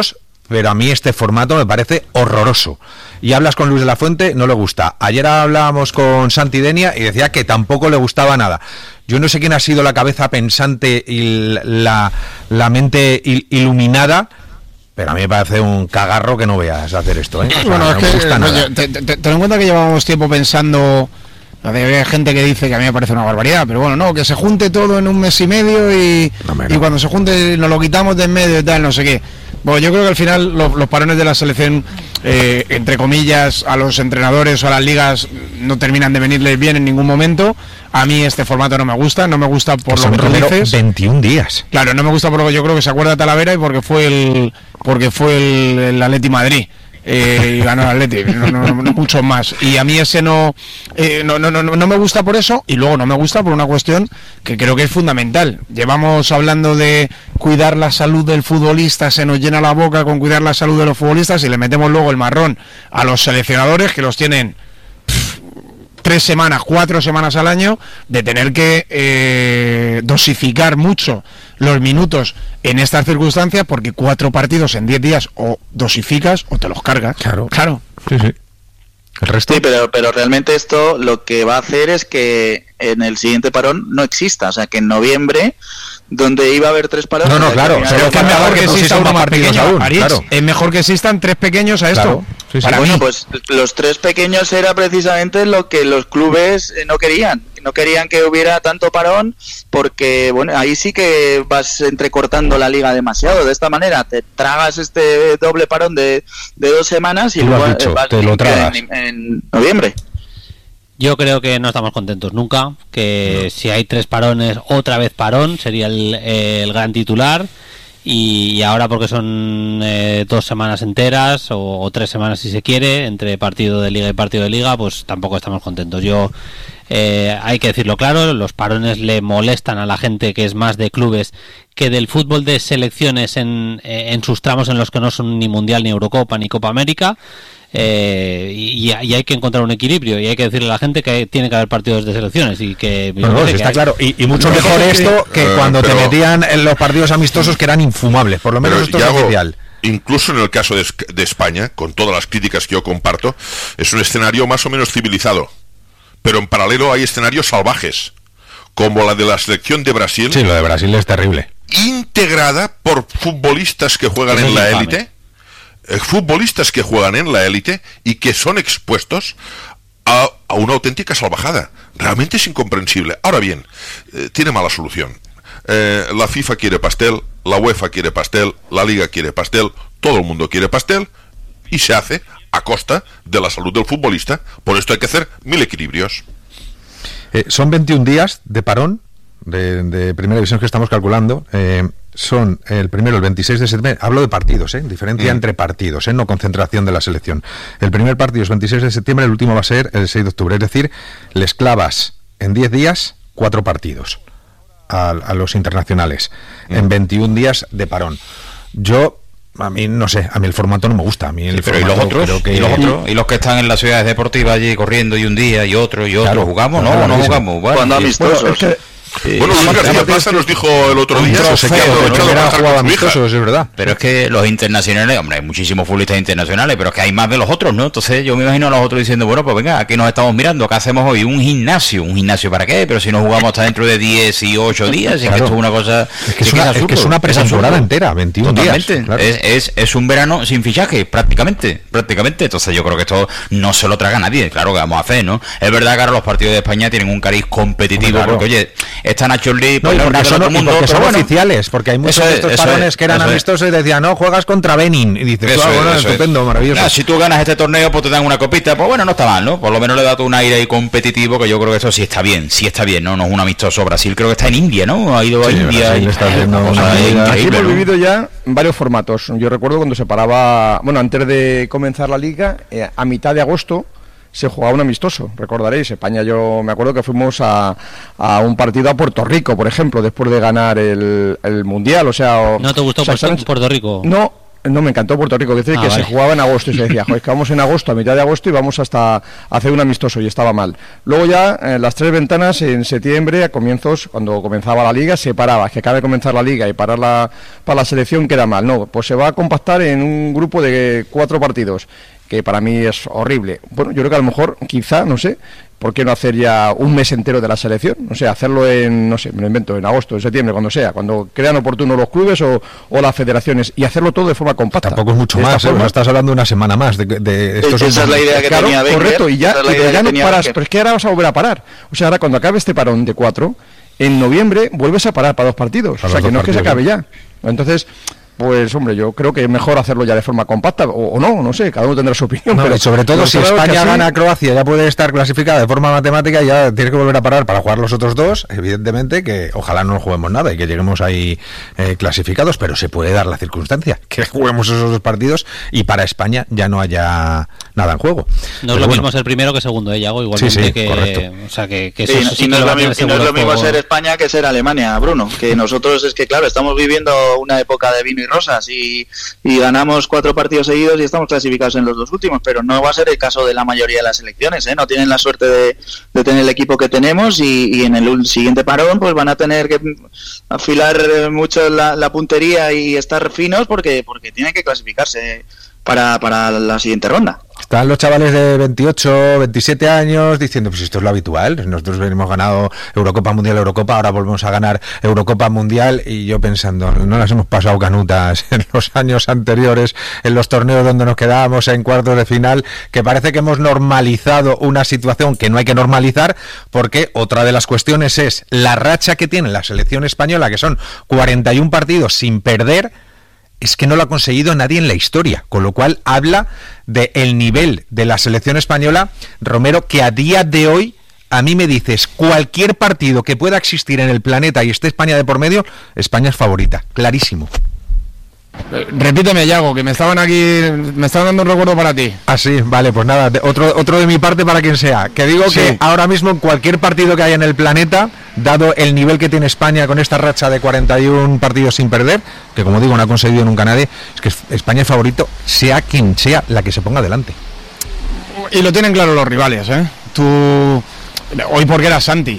K: pero a mí este formato me parece horroroso. Y hablas con Luis de la Fuente, no le gusta. Ayer hablábamos con Santi Denia y decía que tampoco le gustaba nada. Yo no sé quién ha sido la cabeza pensante y la, la mente iluminada, pero a mí me parece un cagarro que no veas hacer esto, ¿eh? O sea,
M: bueno,
K: no
M: es
K: me
M: que,
K: gusta
M: no,
K: nada.
M: te, te, te, ten en cuenta que llevamos tiempo pensando. Hay gente que dice que a mí me parece una barbaridad, pero bueno, no, que se junte todo en un mes y medio y, no, no. y cuando se junte nos lo quitamos de en medio y tal, no sé qué. Bueno, yo creo que al final los, los parones de la selección, eh, entre comillas, a los entrenadores o a las ligas no terminan de venirles bien en ningún momento. A mí este formato no me gusta, no me gusta por
K: que
M: lo que tú dices.
K: veintiún días.
M: Claro, no me gusta por lo que yo creo que se acuerda de Talavera y porque fue el porque fue el, el Atleti Madrid. Eh, y ganó el Atleti, no, no, no, no mucho más. Y a mí ese no, eh, no, no, no, no me gusta por eso, y luego no me gusta por una cuestión que creo que es fundamental. Llevamos hablando de cuidar la salud del futbolista, se nos llena la boca con cuidar la salud de los futbolistas y le metemos luego el marrón a los seleccionadores que los tienen pff, tres semanas, cuatro semanas al año, de tener que eh, dosificar mucho los minutos en estas circunstancias, porque cuatro partidos en diez días o dosificas o te los cargas.
K: Claro,
M: claro.
K: Sí, sí. El resto.
Q: Sí, pero, pero realmente esto lo que va a hacer es que en el siguiente parón no exista, o sea, que en noviembre, donde iba a haber tres parones...
K: No, no, claro,
M: pero que es mejor que exista uno más pequeño, aún, claro. Es mejor que existan tres pequeños a esto.
K: Claro. Sí, sí.
Q: Para bueno, mí. Pues los tres pequeños era precisamente lo que los clubes no querían. No querían que hubiera tanto parón porque, bueno, ahí sí que vas entrecortando la liga demasiado. De esta manera te tragas este doble parón de, de dos semanas y
K: Tú
Q: luego
K: lo has dicho,
Q: vas
K: te lo tragas.
Q: En, en noviembre.
N: Yo creo que no estamos contentos nunca, que no. Si hay tres parones, otra vez parón, sería el, el gran titular. Y ahora porque son eh, dos semanas enteras o, o tres semanas si se quiere, entre partido de liga y partido de liga, pues tampoco estamos contentos. Yo eh, hay que decirlo claro, los parones le molestan a la gente que es más de clubes que del fútbol de selecciones en, en sus tramos en los que no son ni Mundial, ni Eurocopa, ni Copa América. Eh, y, y hay que encontrar un equilibrio y hay que decirle a la gente que tiene que haber partidos de selecciones y que
K: bueno, no, sí, está
N: hay...
K: claro y, y mucho mejor esto que eh, cuando pero, te metían en los partidos amistosos que eran infumables, por lo menos esto es oficial.
P: Incluso en el caso de, de España, con todas las críticas que yo comparto, es un escenario más o menos civilizado, pero en paralelo hay escenarios salvajes, como la de la selección de Brasil.
K: Sí, lo de Brasil es terrible.
P: Integrada por futbolistas que juegan
N: es
P: en la
N: infame.
P: élite. Futbolistas que juegan en la élite y que son expuestos a, a una auténtica salvajada. Realmente es incomprensible. Ahora bien, eh, tiene mala solución. Eh, la FIFA quiere pastel, la UEFA quiere pastel, la Liga quiere pastel, todo el mundo quiere pastel y se hace a costa de la salud del futbolista. Por esto hay que hacer mil equilibrios.
K: Eh, son veintiún días de parón de, de primera división que estamos calculando. Eh, son el primero, el veintiséis de septiembre, hablo de partidos, ¿eh? Diferencia mm. entre partidos, ¿eh? No concentración de la selección. El primer partido es veintiséis de septiembre, el último va a ser el seis de octubre, es decir, les clavas en diez días cuatro partidos a, a los internacionales, mm. en veintiún días de parón. Yo, a mí, no sé, a mí el formato no me gusta. A mí el
O: sí, pero ¿y los otros? Que... ¿Y los otros? ¿Y los que están en las ciudades deportivas allí corriendo y un día y otro y otro? Claro, ¿jugamos? No, no, no jugamos. Bueno,
Q: cuando amistosos. Bueno, es que...
P: Sí, bueno, Luis García Plaza nos dijo el otro día
O: se es verdad. Pero es que los internacionales, hombre, hay muchísimos futbolistas internacionales, pero es que hay más de los otros, ¿no? Entonces yo me imagino a los otros diciendo, bueno, pues venga, aquí nos estamos mirando, ¿qué hacemos hoy? Un gimnasio, ¿un gimnasio para qué? Pero si no jugamos hasta dentro de dieciocho días, y claro. Que esto es una cosa...
K: Es que es, una, es, que es una pretemporada entera, veintiún
O: Totalmente.
K: días. Claro.
O: Es, es, es un verano sin fichaje, prácticamente, prácticamente. Entonces yo creo que esto no se lo traga nadie, claro que vamos a hacer, ¿no? Es verdad que ahora los partidos de España tienen un cariz competitivo, claro. Porque oye, esta Nacho League...
K: No, y porque son, mundo, y porque son bueno, oficiales, porque hay muchos de estos es, parones es, que eran amistosos y decían, no, juegas contra Benin. Y dices, ah, bueno, es, estupendo, es. maravilloso.
O: Nah, si tú ganas este torneo, pues te dan una copita, pues bueno, no está mal, ¿no? Por lo menos le da un aire ahí competitivo, que yo creo que eso sí está bien, sí está bien, ¿no? No es un amistoso. Brasil creo que está en India, ¿no? Ha ido
J: sí,
O: a India.
J: Y está haciendo una cosa increíble, aquí hemos ¿no? vivido ya varios formatos. Yo recuerdo cuando se paraba, bueno, antes de comenzar la liga, eh, a mitad de agosto, se jugaba un amistoso, recordaréis, España, yo me acuerdo que fuimos a, a un partido a Puerto Rico, por ejemplo, después de ganar el, el Mundial, o sea... O,
N: ¿No te gustó
J: o sea,
N: Puerto, Puerto Rico?
J: No, No, me encantó Puerto Rico, que, dice
N: Ah,
J: que
N: vale.
J: se jugaba en agosto y se decía, joder, que vamos en agosto, a mitad de agosto y vamos hasta hacer un amistoso y estaba mal. Luego ya eh, las tres ventanas en septiembre, a comienzos, cuando comenzaba la liga, se paraba, que acaba de comenzar la liga y parar la, para la selección queda mal. No, pues se va a compactar en un grupo de cuatro partidos, que para mí es horrible. Bueno, yo creo que a lo mejor, quizá, no sé, ¿por qué no hacer ya un mes entero de la selección? O sea, hacerlo en, no sé, me lo invento, en agosto, en septiembre, cuando sea, cuando crean oportuno los clubes o, o las federaciones, y hacerlo todo de forma compacta.
K: Tampoco es mucho
J: De esta
K: más, ¿eh?
J: forma-
K: O sea, estás hablando de una semana más. De, de estos
Q: Esa
K: son-
Q: es la idea que
J: Claro,
Q: tenía Wenger.
J: correcto, y ya,
Q: Esa es la
J: pero
Q: idea
J: ya
Q: que
J: no
Q: tenía
J: paras,
Q: Wenger.
J: pero es que ahora vas a volver a parar. O sea, ahora cuando acabe este parón de cuatro, en noviembre vuelves a parar para dos partidos.
K: Para
J: o sea,
K: los
J: que no
K: dos
J: es que se
K: partidos,
J: acabe ya. Entonces, pues hombre, yo creo que es mejor hacerlo ya de forma compacta, o, o no, no sé, cada uno tendrá su opinión.
K: No,
J: pero
K: y sobre todo
J: pero
K: si
J: claro que
K: España
J: así-
K: gana a Croacia, ya puede estar clasificada de forma matemática y ya tiene que volver a parar para jugar los otros dos. Evidentemente que ojalá no juguemos nada y que lleguemos ahí eh, clasificados, pero se puede dar la circunstancia que juguemos esos dos partidos y para España ya no haya nada en juego.
N: No es
K: Pero
N: lo
K: bueno,
N: mismo ser primero que segundo, ¿eh, Yago? Igualmente
K: Sí, sí,
N: que,
K: correcto.
N: o sea, que, que
Q: Sí,
N: eso
Q: y
N: sí
Q: no
N: que
Q: es
N: lo va
Q: lo
N: a tener
Q: mismo, y no
N: seguro
Q: es lo
N: el
Q: mismo
N: juego.
Q: ser España que ser Alemania, Bruno, que nosotros es que claro, estamos viviendo una época de vino y rosas y, y ganamos cuatro partidos seguidos y estamos clasificados en los dos últimos, pero no va a ser el caso de la mayoría de las selecciones, ¿eh? No tienen la suerte de, de tener el equipo que tenemos y, y en el ul- siguiente parón pues van a tener que afilar eh, mucho la, la puntería y estar finos porque, porque tienen que clasificarse para, para la siguiente ronda.
K: están los chavales de veintiocho, veintisiete años diciendo, pues esto es lo habitual, nosotros hemos ganado Eurocopa Mundial, Eurocopa, ahora volvemos a ganar Eurocopa Mundial, y yo pensando, no las hemos pasado canutas en los años anteriores, en los torneos donde nos quedábamos en cuartos de final, que parece que hemos normalizado una situación que no hay que normalizar, porque otra de las cuestiones es la racha que tiene la selección española, que son cuarenta y un partidos sin perder. Es que no lo ha conseguido nadie en la historia, con lo cual habla del nivel de la selección española, Romero, que a día de hoy, a mí me dices, cualquier partido que pueda existir en el planeta y esté España de por medio, España es favorita, clarísimo.
M: Eh, Repíteme, Yago, que me estaban aquí, me estaban dando un recuerdo para ti.
K: Ah, sí, vale, pues nada, de- otro, otro de mi parte para quien sea. Que digo
M: Sí.
K: que ahora mismo en cualquier partido que haya en el planeta, dado el nivel que tiene España con esta racha de cuarenta y un partidos sin perder, que como digo no ha conseguido nunca nadie, es que España es favorito, sea quien sea la que se ponga delante.
M: Y lo tienen claro los rivales, ¿eh? Tú, hoy porque era Santi,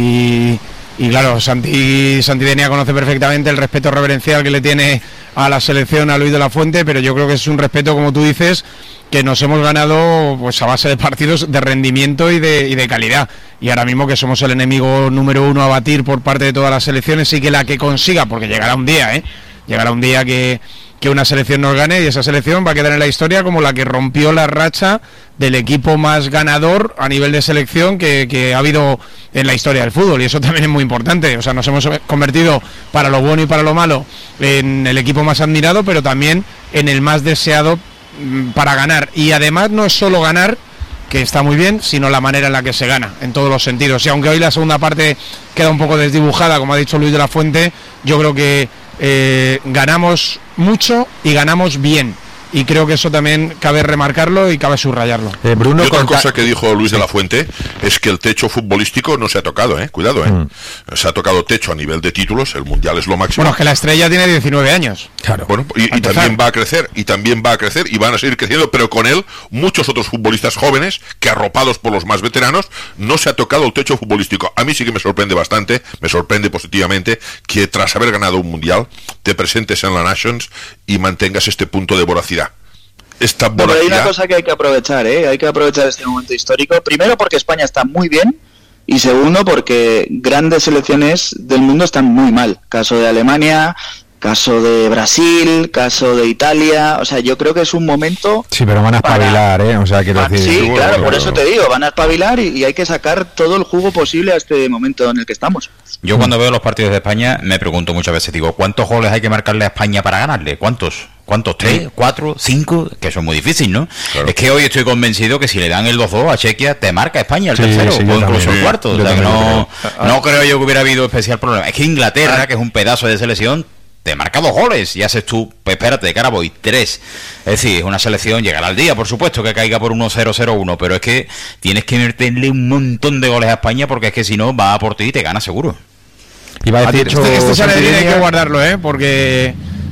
M: y, y claro, Santi, Santi Denia conoce perfectamente el respeto reverencial que le tiene a la selección, a Luis de la Fuente, pero yo creo que es un respeto, como tú dices, que nos hemos ganado pues a base de partidos de rendimiento y de, y de calidad. Y ahora mismo que somos el enemigo número uno a batir por parte de todas las selecciones, y que la que consiga, porque llegará un día, ¿eh? Llegará un día que, que una selección nos gane, y esa selección va a quedar en la historia como la que rompió la racha del equipo más ganador a nivel de selección que, que ha habido en la historia del fútbol, y eso también es muy importante. O sea, nos hemos convertido, para lo bueno y para lo malo, en el equipo más admirado, pero también en el más deseado mm, para ganar. Y además no es solo ganar, que está muy bien, sino la manera en la que se gana, en todos los sentidos. Y aunque hoy la segunda parte queda un poco desdibujada, como ha dicho Luis de la Fuente, yo creo que eh, ganamos mucho y ganamos bien. Y creo que eso también cabe remarcarlo y cabe subrayarlo.
K: Eh, Bruno,
P: y otra
K: conta-
P: cosa que dijo Luis de la Fuente es que el techo futbolístico no se ha tocado, eh, cuidado, eh.
K: Mm.
P: Se ha tocado techo a nivel de títulos, el mundial es lo máximo.
M: Bueno, es que la Estrella tiene diecinueve años.
K: Claro.
P: Bueno, y, y también va a crecer, y también va a crecer, y van a seguir creciendo, pero con él muchos otros futbolistas jóvenes que, arropados por los más veteranos, no se ha tocado el techo futbolístico. A mí sí que me sorprende bastante, me sorprende positivamente que tras haber ganado un mundial te presentes en la Nations y mantengas este punto de voracidad. Esta
Q: No, pero hay una
P: voracidad.
Q: cosa que hay que aprovechar, ¿eh? Hay que aprovechar este momento histórico. Primero porque España está muy bien, y segundo porque grandes selecciones del mundo están muy mal. Caso de Alemania, caso de Brasil, caso de Italia. O sea, yo creo que es un momento...
K: Sí, pero van a espabilar, ¿eh? O sea, quiero
Q: Ah,
K: decir...
Q: sí,
K: bueno,
Q: claro, por
K: bueno,
Q: eso te digo, van a espabilar y, y hay que sacar todo el jugo posible a este momento en el que estamos.
O: Yo cuando veo los partidos de España me pregunto muchas veces, digo, ¿cuántos goles hay que marcarle a España para ganarle? ¿Cuántos? ¿Cuántos? ¿Tres? ¿Cuatro? ¿Cinco? Que eso es muy difícil, ¿no?
P: Claro.
O: Es que hoy estoy convencido que si le dan el dos dos a Chequia, te marca España el
K: Sí,
O: tercero,
K: sí,
O: o
K: yo
O: incluso
K: también.
O: el cuarto.
K: Yo
O: O sea, que
K: también
O: no,
K: creo.
O: no creo yo que hubiera habido especial problema. Es que Inglaterra, que es un pedazo de selección, te marca dos goles y haces tú, pues espérate, de cara voy, tres. Es decir, es una selección, llegará al día, por supuesto, que caiga por uno cero cero uno, pero es que tienes que meterle un montón de goles a España, porque es que si no, va a por ti y te gana seguro.
K: Iba a decir...
M: Este, este Sanedrín hay que guardarlo, ¿eh? Porque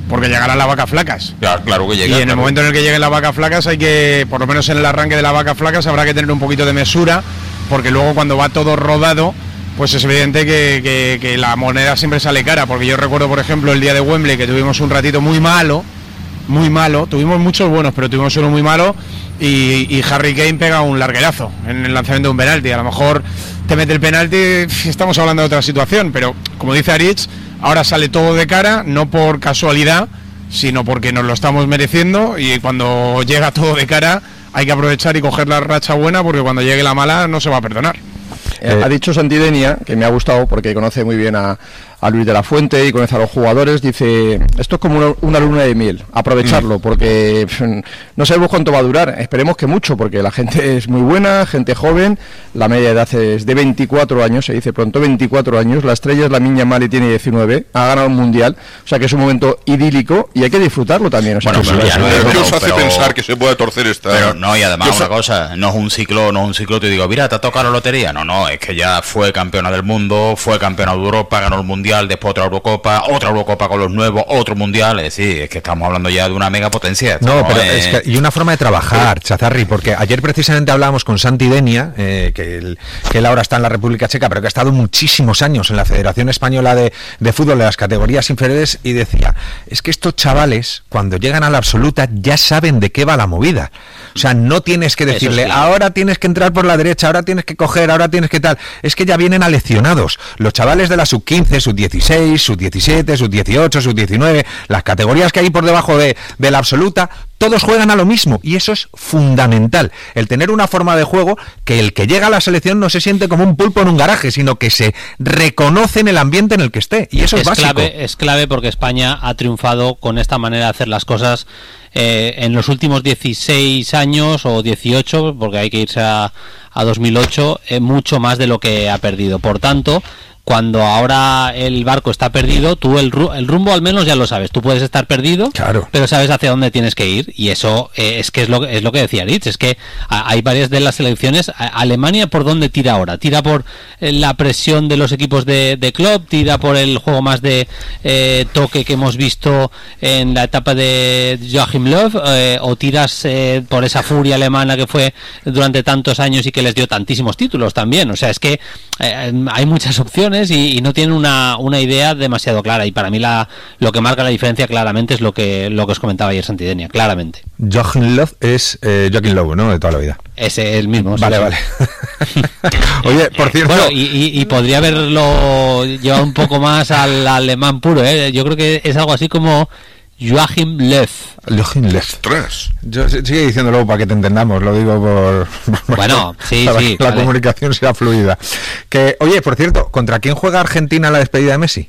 M: porque llegarán las vacas flacas.
O: Claro, claro que llega.
M: Y en
O: claro.
M: el momento en el que lleguen las vacas flacas hay que, por lo menos en el arranque de las vacas flacas, habrá que tener un poquito de mesura, porque luego cuando va todo rodado, pues es evidente que, que, que la moneda siempre sale cara, porque yo recuerdo, por ejemplo, el día de Wembley, que tuvimos un ratito muy malo, muy malo, tuvimos muchos buenos, pero tuvimos uno muy malo, y, y Harry Kane pega un larguerazo en el lanzamiento de un penalti. A lo mejor te mete el penalti, estamos hablando de otra situación, pero como dice Aritz, ahora sale todo de cara, no por casualidad, sino porque nos lo estamos mereciendo, y cuando llega todo de cara hay que aprovechar y coger la racha buena, porque cuando llegue la mala no se va a perdonar.
J: Eh, ha dicho Santidenia, que me ha gustado porque conoce muy bien a, a Luis de la Fuente y conoce a los jugadores, dice, esto es como una, una luna de miel, aprovecharlo, mm. porque pff, no sabemos cuánto va a durar, esperemos que mucho, porque la gente es muy buena, gente joven, la media de edad es de veinticuatro años, se dice pronto, veinticuatro años, la estrella es la Miña Mali, tiene diecinueve, ha ganado un mundial, o sea que es un momento idílico y hay que disfrutarlo también. O sea,
O: bueno,
J: que
O: pero ya no,
P: ¿Qué os hace
O: pero,
P: pensar que se puede torcer esta?
O: Pero no, y además
P: Yo
O: una
P: sa-
O: cosa, no es un ciclo, no es un ciclo, te digo, mira, te ha tocado la lotería. No, no, es que ya fue campeona del mundo, fue campeona de Europa, ganó el mundial, después otra Eurocopa, otra Eurocopa con los nuevos, otro mundial. Es decir, es que estamos hablando ya de una mega potencia.
K: No,
O: Estamos,
K: pero
O: eh,
K: es que, y una forma de trabajar, Chazarri, porque ayer precisamente hablábamos con Santi Denia, eh, que, él, que él ahora está en la República Checa, pero que ha estado muchísimos años en la Federación Española de, de Fútbol de las categorías inferiores, y decía, es que estos chavales, cuando llegan a la absoluta, ya saben de qué va la movida. O sea, no tienes que decirle,
N: Eso sí.
K: ahora tienes que entrar por la derecha, ahora tienes que coger, ahora tienes que tal. Es que ya vienen aleccionados. Los chavales de la sub quince, sub dieciséis, sub diecisiete, sub dieciocho, sub diecinueve, las categorías que hay por debajo de, de la absoluta, todos juegan a lo mismo, y eso es fundamental, el tener una forma de juego que el que llega a la selección no se siente como un pulpo en un garaje, sino que se reconoce en el ambiente en el que esté, y eso es,
N: es
K: básico.
N: clave, es clave porque España ha triunfado con esta manera de hacer las cosas eh, en los últimos dieciséis años o dieciocho, porque hay que irse a, a dos mil ocho, eh, mucho más de lo que ha perdido. Por tanto, cuando ahora el barco está perdido, tú el, ru- el rumbo al menos ya lo sabes. Tú puedes estar perdido,
K: claro,
N: pero sabes hacia dónde tienes que ir, y eso eh, es que es lo, es lo que decía Rich, es que a, hay varias de las selecciones. A, Alemania, ¿por dónde tira ahora? Tira por eh, la presión de los equipos de, de club, tira por el juego más de eh, toque que hemos visto en la etapa de Joachim Löw, eh, o tiras eh, por esa furia alemana que fue durante tantos años y que les dio tantísimos títulos también. O sea, es que eh, hay muchas opciones y, y no tienen una, una idea demasiado clara, y para mí la, lo que marca la diferencia claramente es lo que lo que os comentaba ayer Santidenia, claramente.
K: Joachim Löw es eh, Joaquín Lowe, ¿no? De toda la vida.
N: Ese es el mismo.
K: Vale,
N: sí,
K: vale.
N: sí.
K: Oye, por cierto...
N: Bueno, y, y, y podría haberlo llevado un poco más al alemán puro, ¿eh? Yo creo que es algo así como Joachim Löw.
K: Joachim Löw.
P: Tres.
K: Yo sigue diciéndolo para que te entendamos, lo digo por...
N: Bueno, sí,
K: para
N: sí.
K: que la
N: vale.
K: comunicación sea fluida. Que, oye, por cierto, ¿contra quién juega Argentina la despedida de Messi?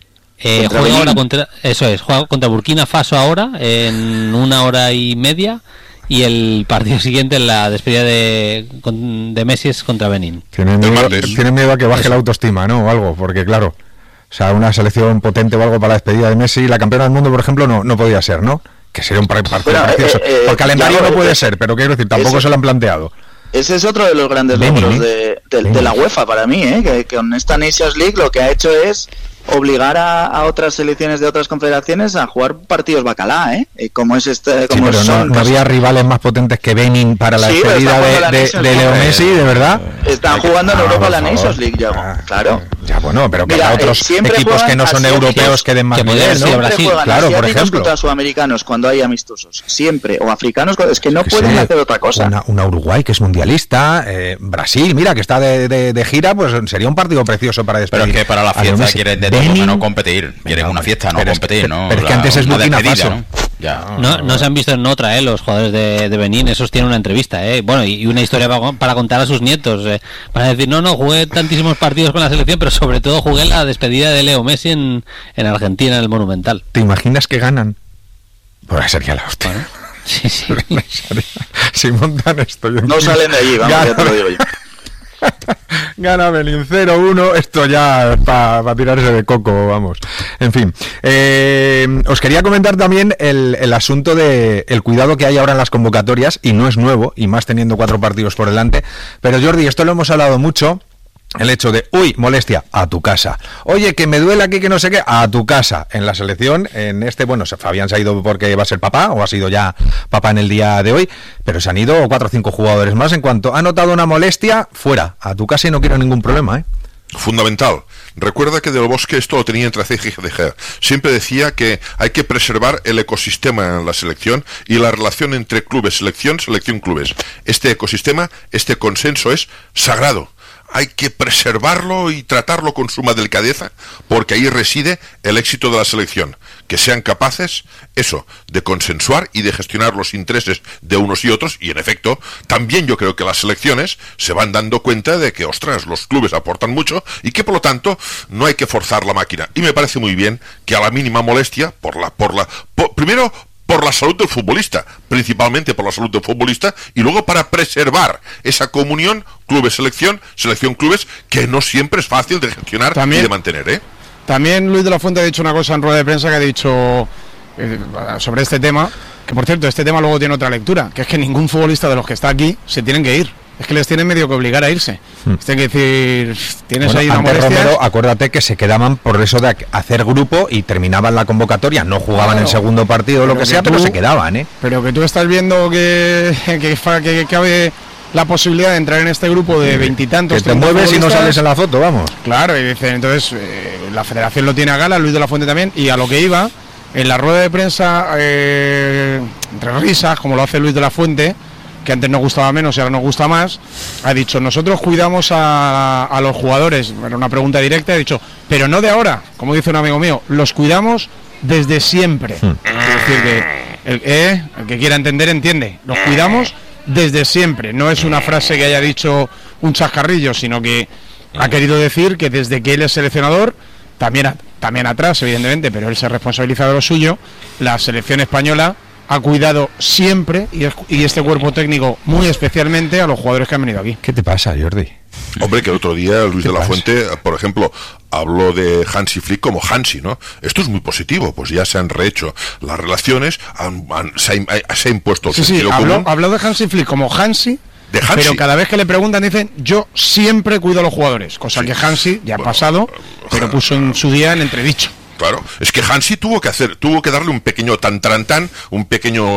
N: Eh, juega ahora contra, eso es, juega contra Burkina Faso ahora, en una hora y media, y el partido siguiente, la despedida de, con- de Messi, es contra Benín.
K: Tiene miedo, tiene miedo a que baje
N: Eso.
K: la autoestima, ¿no? O algo, porque claro, o sea, una selección potente o algo para la despedida de Messi, la campeona del mundo, por ejemplo, no, no podía ser, ¿no? Que sería un par- partido
Q: Pero,
K: precioso.
Q: eh, eh,
K: por calendario
Q: ya,
K: no puede
Q: eh,
K: ser, pero quiero decir, tampoco
Q: eso-
K: se lo han planteado.
Q: Ese es otro de los grandes
K: Benin,
Q: logros
K: ¿eh?
Q: de, de, de la UEFA para mí, ¿eh? que, que con esta Nations League lo que ha hecho es obligar a, a otras selecciones de otras confederaciones a jugar partidos bacalá, ¿eh? Eh, como es este,
K: Sí,
Q: como
K: pero no,
Q: son,
K: no
Q: pues,
K: había rivales más potentes que Benin para la
Q: Sí, pero
K: despedida
Q: está
K: de,
Q: jugando la
K: de-
Q: Nations
K: de
Q: League.
K: Leo Messi, ¿de verdad?
Q: están jugando en
K: Ah,
Q: Europa
K: por
Q: la
K: favor.
Q: Nations League, ya, claro.
K: Ya, bueno, pero que
Q: Mira,
K: haya
Q: eh,
K: otros
Q: siempre
K: equipos
Q: juegan
K: que no son
Q: asiáticos,
K: europeos que den más
N: que podría
K: nivel,
N: haber sido
K: ¿no?
N: Brasil.
Q: Siempre juegan
K: Claro, por
Q: asiáticos
K: ejemplo.
Q: contra sudamericanos cuando hay amistosos, siempre, o africanos, es que no
K: Que
Q: pueden
K: sé,
Q: hacer otra cosa.
K: Una, una Uruguay que es mundialista, eh, Brasil, mira, que está de, de- de gira, pues sería un partido precioso para
O: Pero
K: despedir.
O: es que para la
K: a Leo
O: fiesta
K: Messi.
O: quieren de todo
K: Benin,
O: menos competir. Quieren una fiesta, no
K: pero es que-
O: competir, ¿no?
K: pero es que
O: La-
K: antes es
O: una
K: Burkina
O: despedida,
K: Faso.
O: ¿no? Ya.
N: No, no se han visto en otra, ¿eh? Los jugadores de, de Benín, esos tienen una entrevista, ¿eh? Bueno, y una historia para, para contar a sus nietos. Eh. Van a decir, no, no, jugué tantísimos partidos con la selección, pero sobre todo jugué la despedida de Leo Messi en, en Argentina, en el Monumental.
K: ¿Te imaginas que ganan? Pues sería la hostia.
N: Bueno, sí, sí.
K: Si montan esto... yo
Q: No
K: encima-
Q: salen de allí, vamos,
K: Gana-
Q: ya te lo digo yo.
K: Gana Benin cero uno, esto ya para pa tirarse de coco, vamos. En fin, eh, os quería comentar también el, el asunto de el cuidado que hay ahora en las convocatorias, y no es nuevo, y más teniendo cuatro partidos por delante. Pero Jordi, esto lo hemos hablado mucho. el hecho de, uy, molestia, a tu casa. Oye, que me duele aquí, que no sé qué, a tu casa. En la selección, en este, bueno, Fabián se ha ido porque va a ser papá, o ha sido ya papá en el día de hoy, pero se han ido cuatro o cinco jugadores más. En cuanto ha notado una molestia, fuera, a tu casa y no quiero ningún problema, ¿eh?
P: Fundamental. Recuerda que Del Bosque esto lo tenía entre ceja y ceja. Siempre decía que hay que preservar el ecosistema en la selección y la relación entre clubes, selección, selección, clubes. Este ecosistema, este consenso es sagrado. Hay que preservarlo y tratarlo con suma delicadeza, porque ahí reside el éxito de la selección. Que sean capaces, eso, de consensuar y de gestionar los intereses de unos y otros, y en efecto, también yo creo que las selecciones se van dando cuenta de que, ostras, los clubes aportan mucho y que por lo tanto no hay que forzar la máquina. Y me parece muy bien que a la mínima molestia, por la, por la, por, primero, por la salud del futbolista, principalmente por la salud del futbolista, y luego para preservar esa comunión clubes-selección, selección-clubes, que no siempre es fácil de gestionar también, y de mantener, ¿eh?
M: También Luis de la Fuente ha dicho una cosa en rueda de prensa que ha dicho eh, sobre este tema, que por cierto, este tema luego tiene otra lectura, que es que ningún futbolista de los que está aquí se tienen que ir. Es que les tienen medio que obligar a irse. Hmm. Tienen que decir, tienes bueno, ahí una molestia.
K: Romero, acuérdate que se quedaban por eso de hacer grupo y terminaban la convocatoria, no jugaban claro, el segundo partido o lo que, que sea, que tú, pero se quedaban, ¿eh?
M: Pero que tú estás viendo que, que, que, que cabe la posibilidad de entrar en este grupo de veintitantos.
K: Que te mueves y no sales en la foto, vamos.
M: Claro, y dicen, entonces eh, la federación lo tiene a gala, Luis de la Fuente también, y a lo que iba, en la rueda de prensa, eh, entre risas, como lo hace Luis de la Fuente, que antes nos gustaba menos y ahora nos gusta más, ha dicho, nosotros cuidamos a, a los jugadores, era una pregunta directa, ha dicho, pero no de ahora, como dice un amigo mío, los cuidamos desde siempre. Hmm. Es decir, que el, eh, el que quiera entender, entiende, los cuidamos desde siempre, no es una frase que haya dicho un chascarrillo, sino que ha querido decir que desde que él es seleccionador, también, a, también atrás, evidentemente, pero él se responsabiliza de lo suyo, la selección española ha cuidado siempre, y, es, y este cuerpo técnico muy especialmente, a los jugadores que han venido aquí.
K: ¿Qué te pasa, Jordi?
P: Hombre, que el otro día Luis de la pasa? Fuente, por ejemplo, habló de Hansi Flick como Hansi, ¿no? Esto es muy positivo, pues ya se han rehecho las relaciones, han, han, se, ha, se ha impuesto el
M: sí,
P: sentido
M: sí,
P: común.
M: Habló, habló de Hansi Flick como Hansi,
P: de Hansi,
M: pero cada vez que le preguntan dicen, yo siempre cuido a los jugadores, cosa sí. que Hansi ya ha bueno, pasado, pero puso en su día en entredicho.
P: Claro, es que Hansi tuvo que hacer, tuvo que darle un pequeño tan tan tan, un pequeño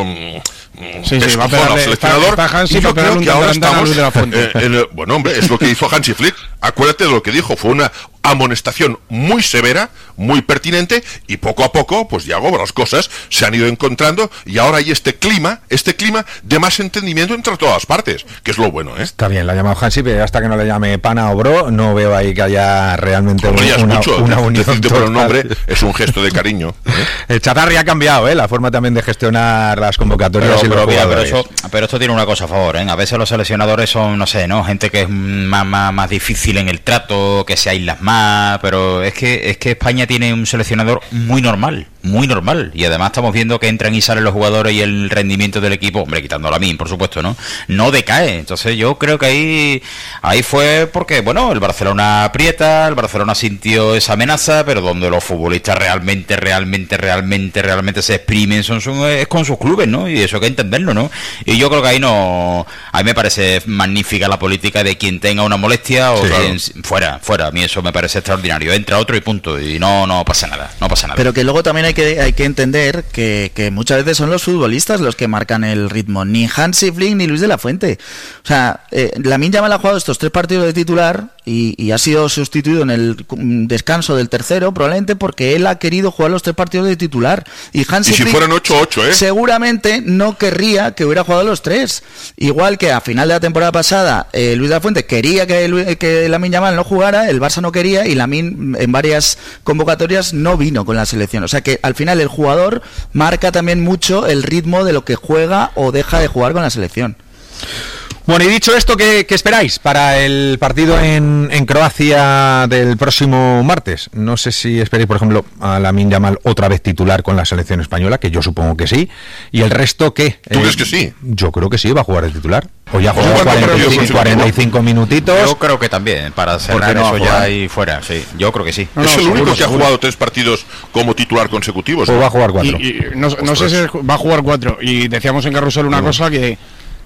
M: sí, sí, va a pegarle, al seleccionador. Está, está Hansi, y yo creo que ahora estamos,
P: eh, en el, bueno hombre, es lo que hizo Hansi Flick. Acuérdate de lo que dijo, fue una amonestación muy severa, muy pertinente, y poco a poco, pues ya las cosas se han ido encontrando, y ahora hay este clima, este clima de más entendimiento entre todas las partes, que es lo bueno, ¿eh? Está
K: bien, la ha llamado Hansi, pero hasta que no le llame pana o bro, no veo ahí que haya realmente
P: Hombre,
K: una,
P: mucho,
K: una unión.
P: Decirte por el nombre es un gesto de cariño, ¿eh?
K: El Chatarri ha cambiado, ¿eh? La forma también de gestionar las convocatorias
O: pero,
K: y los
O: pero, mira, pero,
K: eso,
O: pero esto tiene una cosa a favor, ¿eh? A veces los seleccionadores son, no sé, ¿no? Gente que es más, más, más difícil en el trato, que se aíslan más, pero es que es que España tiene un seleccionador muy normal, muy normal, y además estamos viendo que entran y salen los jugadores y el rendimiento del equipo, hombre, quitando a mí, por supuesto, ¿no? No decae. Entonces yo creo que ahí ahí fue porque, bueno, el Barcelona aprieta, el Barcelona sintió esa amenaza, pero donde los futbolistas realmente, realmente, realmente, realmente se exprimen son, son es con sus clubes, ¿no? Y eso hay que entenderlo, ¿no? Y yo creo que ahí no, a mí me parece magnífica la política de quien tenga una molestia o sí, quien, claro. fuera, fuera, a mí eso me parece extraordinario. Entra otro y punto, y no no pasa nada, no pasa nada.
Q: Pero que luego también hay que hay que entender que, que muchas veces son los futbolistas los que marcan el ritmo, ni Hansi Flick ni Luis de la Fuente. O sea, eh, Lamine Yamal ha jugado estos tres partidos de titular y, y ha sido sustituido en el descanso del tercero, probablemente porque él ha querido jugar los tres partidos de titular. Y Hansi
P: y si
Q: Flick
P: fueran ocho ocho, ¿eh?
Q: seguramente no querría que hubiera jugado los tres. Igual que a final de la temporada pasada eh, Luis de la Fuente quería que, que Lamine Yamal no jugara, el Barça no quería y Lamine en varias convocatorias no vino con la selección. O sea que al final el jugador marca también mucho el ritmo de lo que juega o deja de jugar con la selección.
K: Bueno, y dicho esto, ¿qué, qué esperáis para el partido en, en Croacia del próximo martes? No sé si esperáis, por ejemplo, a Lamine Yamal otra vez titular con la selección española, que yo supongo que sí. ¿Y el resto qué?
P: ¿Tú eh, crees que sí?
K: Yo creo que sí, va a jugar el titular. O ya juega cuarenta y cinco, cuarenta y cinco minutitos.
O: Yo creo que también, para cerrar no eso ya y fuera, sí. Yo creo que sí.
P: No, no, es el único que ha jugado tres partidos como titular consecutivos.
K: O ¿no? va a jugar cuatro.
M: Y, y no, no sé si va a jugar cuatro. Y decíamos en Carrusel una uh-huh. cosa que...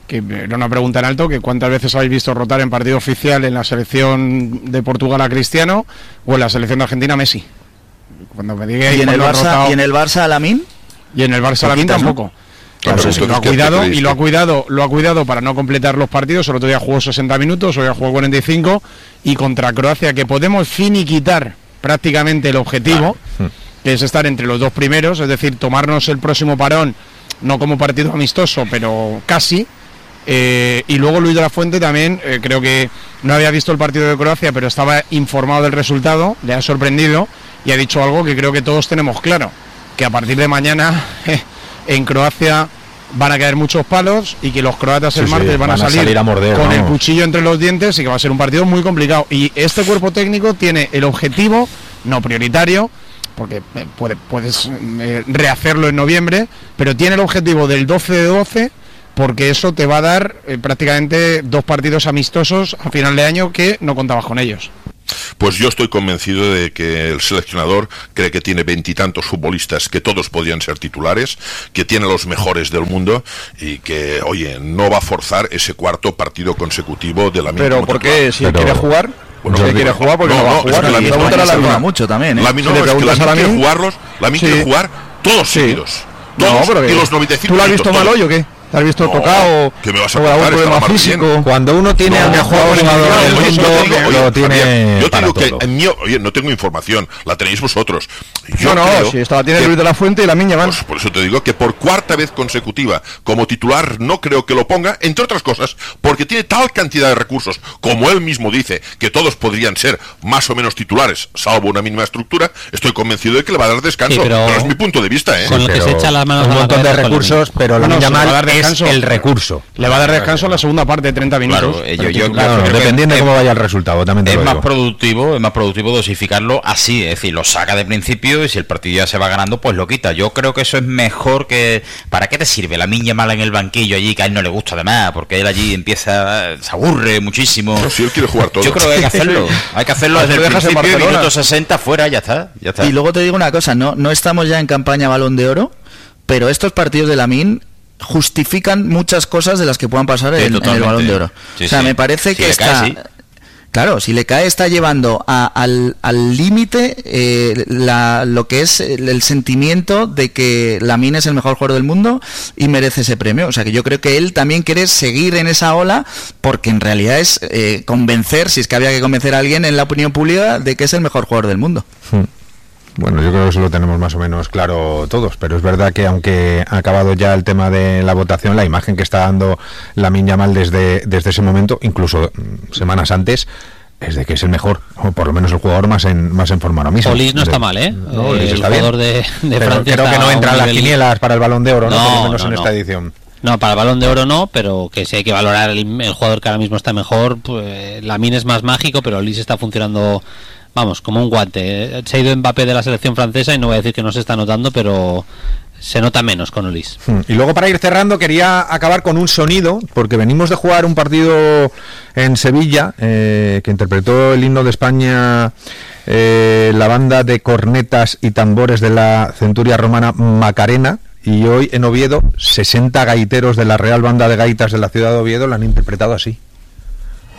M: que era una pregunta en alto, que cuántas veces habéis visto rotar en partido oficial en la selección de Portugal a Cristiano o en la selección de Argentina a Messi. Cuando me digáis,
Q: ¿Y en el Barça y en el Barça a Lamine?
M: Y en el Barça a Lamine tampoco. Claro, sí, sí, lo ha cuidado y lo ha cuidado, lo ha cuidado para no completar los partidos. El otro día jugó sesenta minutos, hoy ha jugado cuarenta y cinco, y contra Croacia, que podemos finiquitar prácticamente el objetivo, ah. que es estar entre los dos primeros, es decir, tomarnos el próximo parón, no como partido amistoso, pero casi. Eh, y luego Luis de la Fuente también, eh, creo que no había visto el partido de Croacia, pero estaba informado del resultado, le ha sorprendido y ha dicho algo que creo que todos tenemos claro, que a partir de mañana eh, en Croacia van a caer muchos palos y que los croatas el sí, martes sí, van, van a salir, a, salir a morder, con vamos. el cuchillo entre los dientes y que va a ser un partido muy complicado. Y este cuerpo técnico tiene el objetivo, no prioritario, porque eh, puede, puedes eh, rehacerlo en noviembre, pero tiene el objetivo del doce de doce, porque eso te va a dar eh, prácticamente dos partidos amistosos a final de año que no contabas con ellos.
P: Pues yo estoy convencido de que el seleccionador cree que tiene veintitantos futbolistas que todos podrían ser titulares, que tiene los mejores del mundo y que, oye, no va a forzar ese cuarto partido consecutivo de la misma.
J: ¿Pero por qué? ¿Si él quiere jugar?
P: Bueno,
J: si él quiere jugar, porque no, no va a jugar.
P: Es que la
Q: misma la la mucho también, ¿eh?
P: La misma, no, es que la misma quiere jugarlos, la misma sí. quiere jugar todos sí. seguidos. Todos, no, pero y los noventa y cinco
J: ¿tú lo has visto mal hoy o qué? ¿Te has visto no, tocado?
P: ¿Qué me vas a contar?
J: Problema físico.
K: Cuando uno tiene no, al mejor jugador del mundo, lo tiene.
P: Yo te digo que en mí, oye, no tengo información, la tenéis vosotros.
J: Yo no, no, si esta la tiene Luis de la Fuente y la Miña van.
P: Pues por eso te digo que por cuarta vez consecutiva como titular no creo que lo ponga, entre otras cosas, porque tiene tal cantidad de recursos, como él mismo dice, que todos podrían ser más o menos titulares, salvo una mínima estructura. Estoy convencido de que le va a dar descanso. Sí, pero, pero es mi punto de vista, ¿eh?
N: Con el que se echa las manos
K: un montón de recursos, pero la Miña mal es el recurso.
M: Le va a dar descanso en la segunda parte de treinta minutos.
O: Claro, yo, yo,
K: claro,
O: claro,
K: dependiendo de cómo vaya el resultado, también te
O: es
K: lo
O: más
K: digo.
O: productivo, es más productivo dosificarlo así, es decir, lo saca de principio y si el partido ya se va ganando, pues lo quita. Yo creo que eso es mejor que. ¿Para qué te sirve la Miña mala en el banquillo allí, que a él no le gusta además, porque él allí empieza, se aburre muchísimo?
P: No, si él quiere jugar todo.
O: Yo creo que hay que hacerlo, hay que hacerlo desde el principio, minuto sesenta fuera, ya está, ya está.
Q: Y luego te digo una cosa, no, no estamos ya en campaña Balón de Oro, pero estos partidos de Lamine justifican muchas cosas de las que puedan pasar sí, en, en el Balón de Oro. Sí, o sea, sí. me parece si que está... Cae, sí. Claro, si le cae está llevando a, al límite eh, lo que es el, el sentimiento de que Lamine es el mejor jugador del mundo y merece ese premio. O sea, que yo creo que él también quiere seguir en esa ola porque en realidad es eh, convencer, si es que había que convencer a alguien en la opinión pública de que es el mejor jugador del mundo.
K: Hmm. Bueno, yo creo que eso lo tenemos más o menos claro todos, pero es verdad que aunque ha acabado ya el tema de la votación, la imagen que está dando Lamine Yamal desde, desde ese momento, incluso semanas antes, es de que es el mejor, o por lo menos el jugador más en más en forma ahora mismo.
N: Olis no
K: de,
N: está mal, ¿eh?
K: No,
N: eh el
K: está
N: jugador
K: bien.
N: de, de
K: pero
N: Francia
K: creo que no entra en las nivel... quinielas para el Balón de Oro, ¿no?
N: no
K: por lo menos
N: no,
K: en
N: no.
K: esta edición.
N: No, para el Balón de Oro no, pero que si hay que valorar el, el jugador que ahora mismo está mejor, pues Lamine es más mágico, pero Olis está funcionando... Vamos, como un guante. Se ha ido Mbappé de la selección francesa y no voy a decir que no se está notando, pero se nota menos con Olis.
K: Y luego para ir cerrando quería acabar con un sonido, porque venimos de jugar un partido en Sevilla eh, que interpretó el himno de España eh, la banda de cornetas y tambores de la centuria romana Macarena. Y hoy en Oviedo, sesenta gaiteros de la Real Banda de Gaitas de la ciudad de Oviedo la han interpretado así.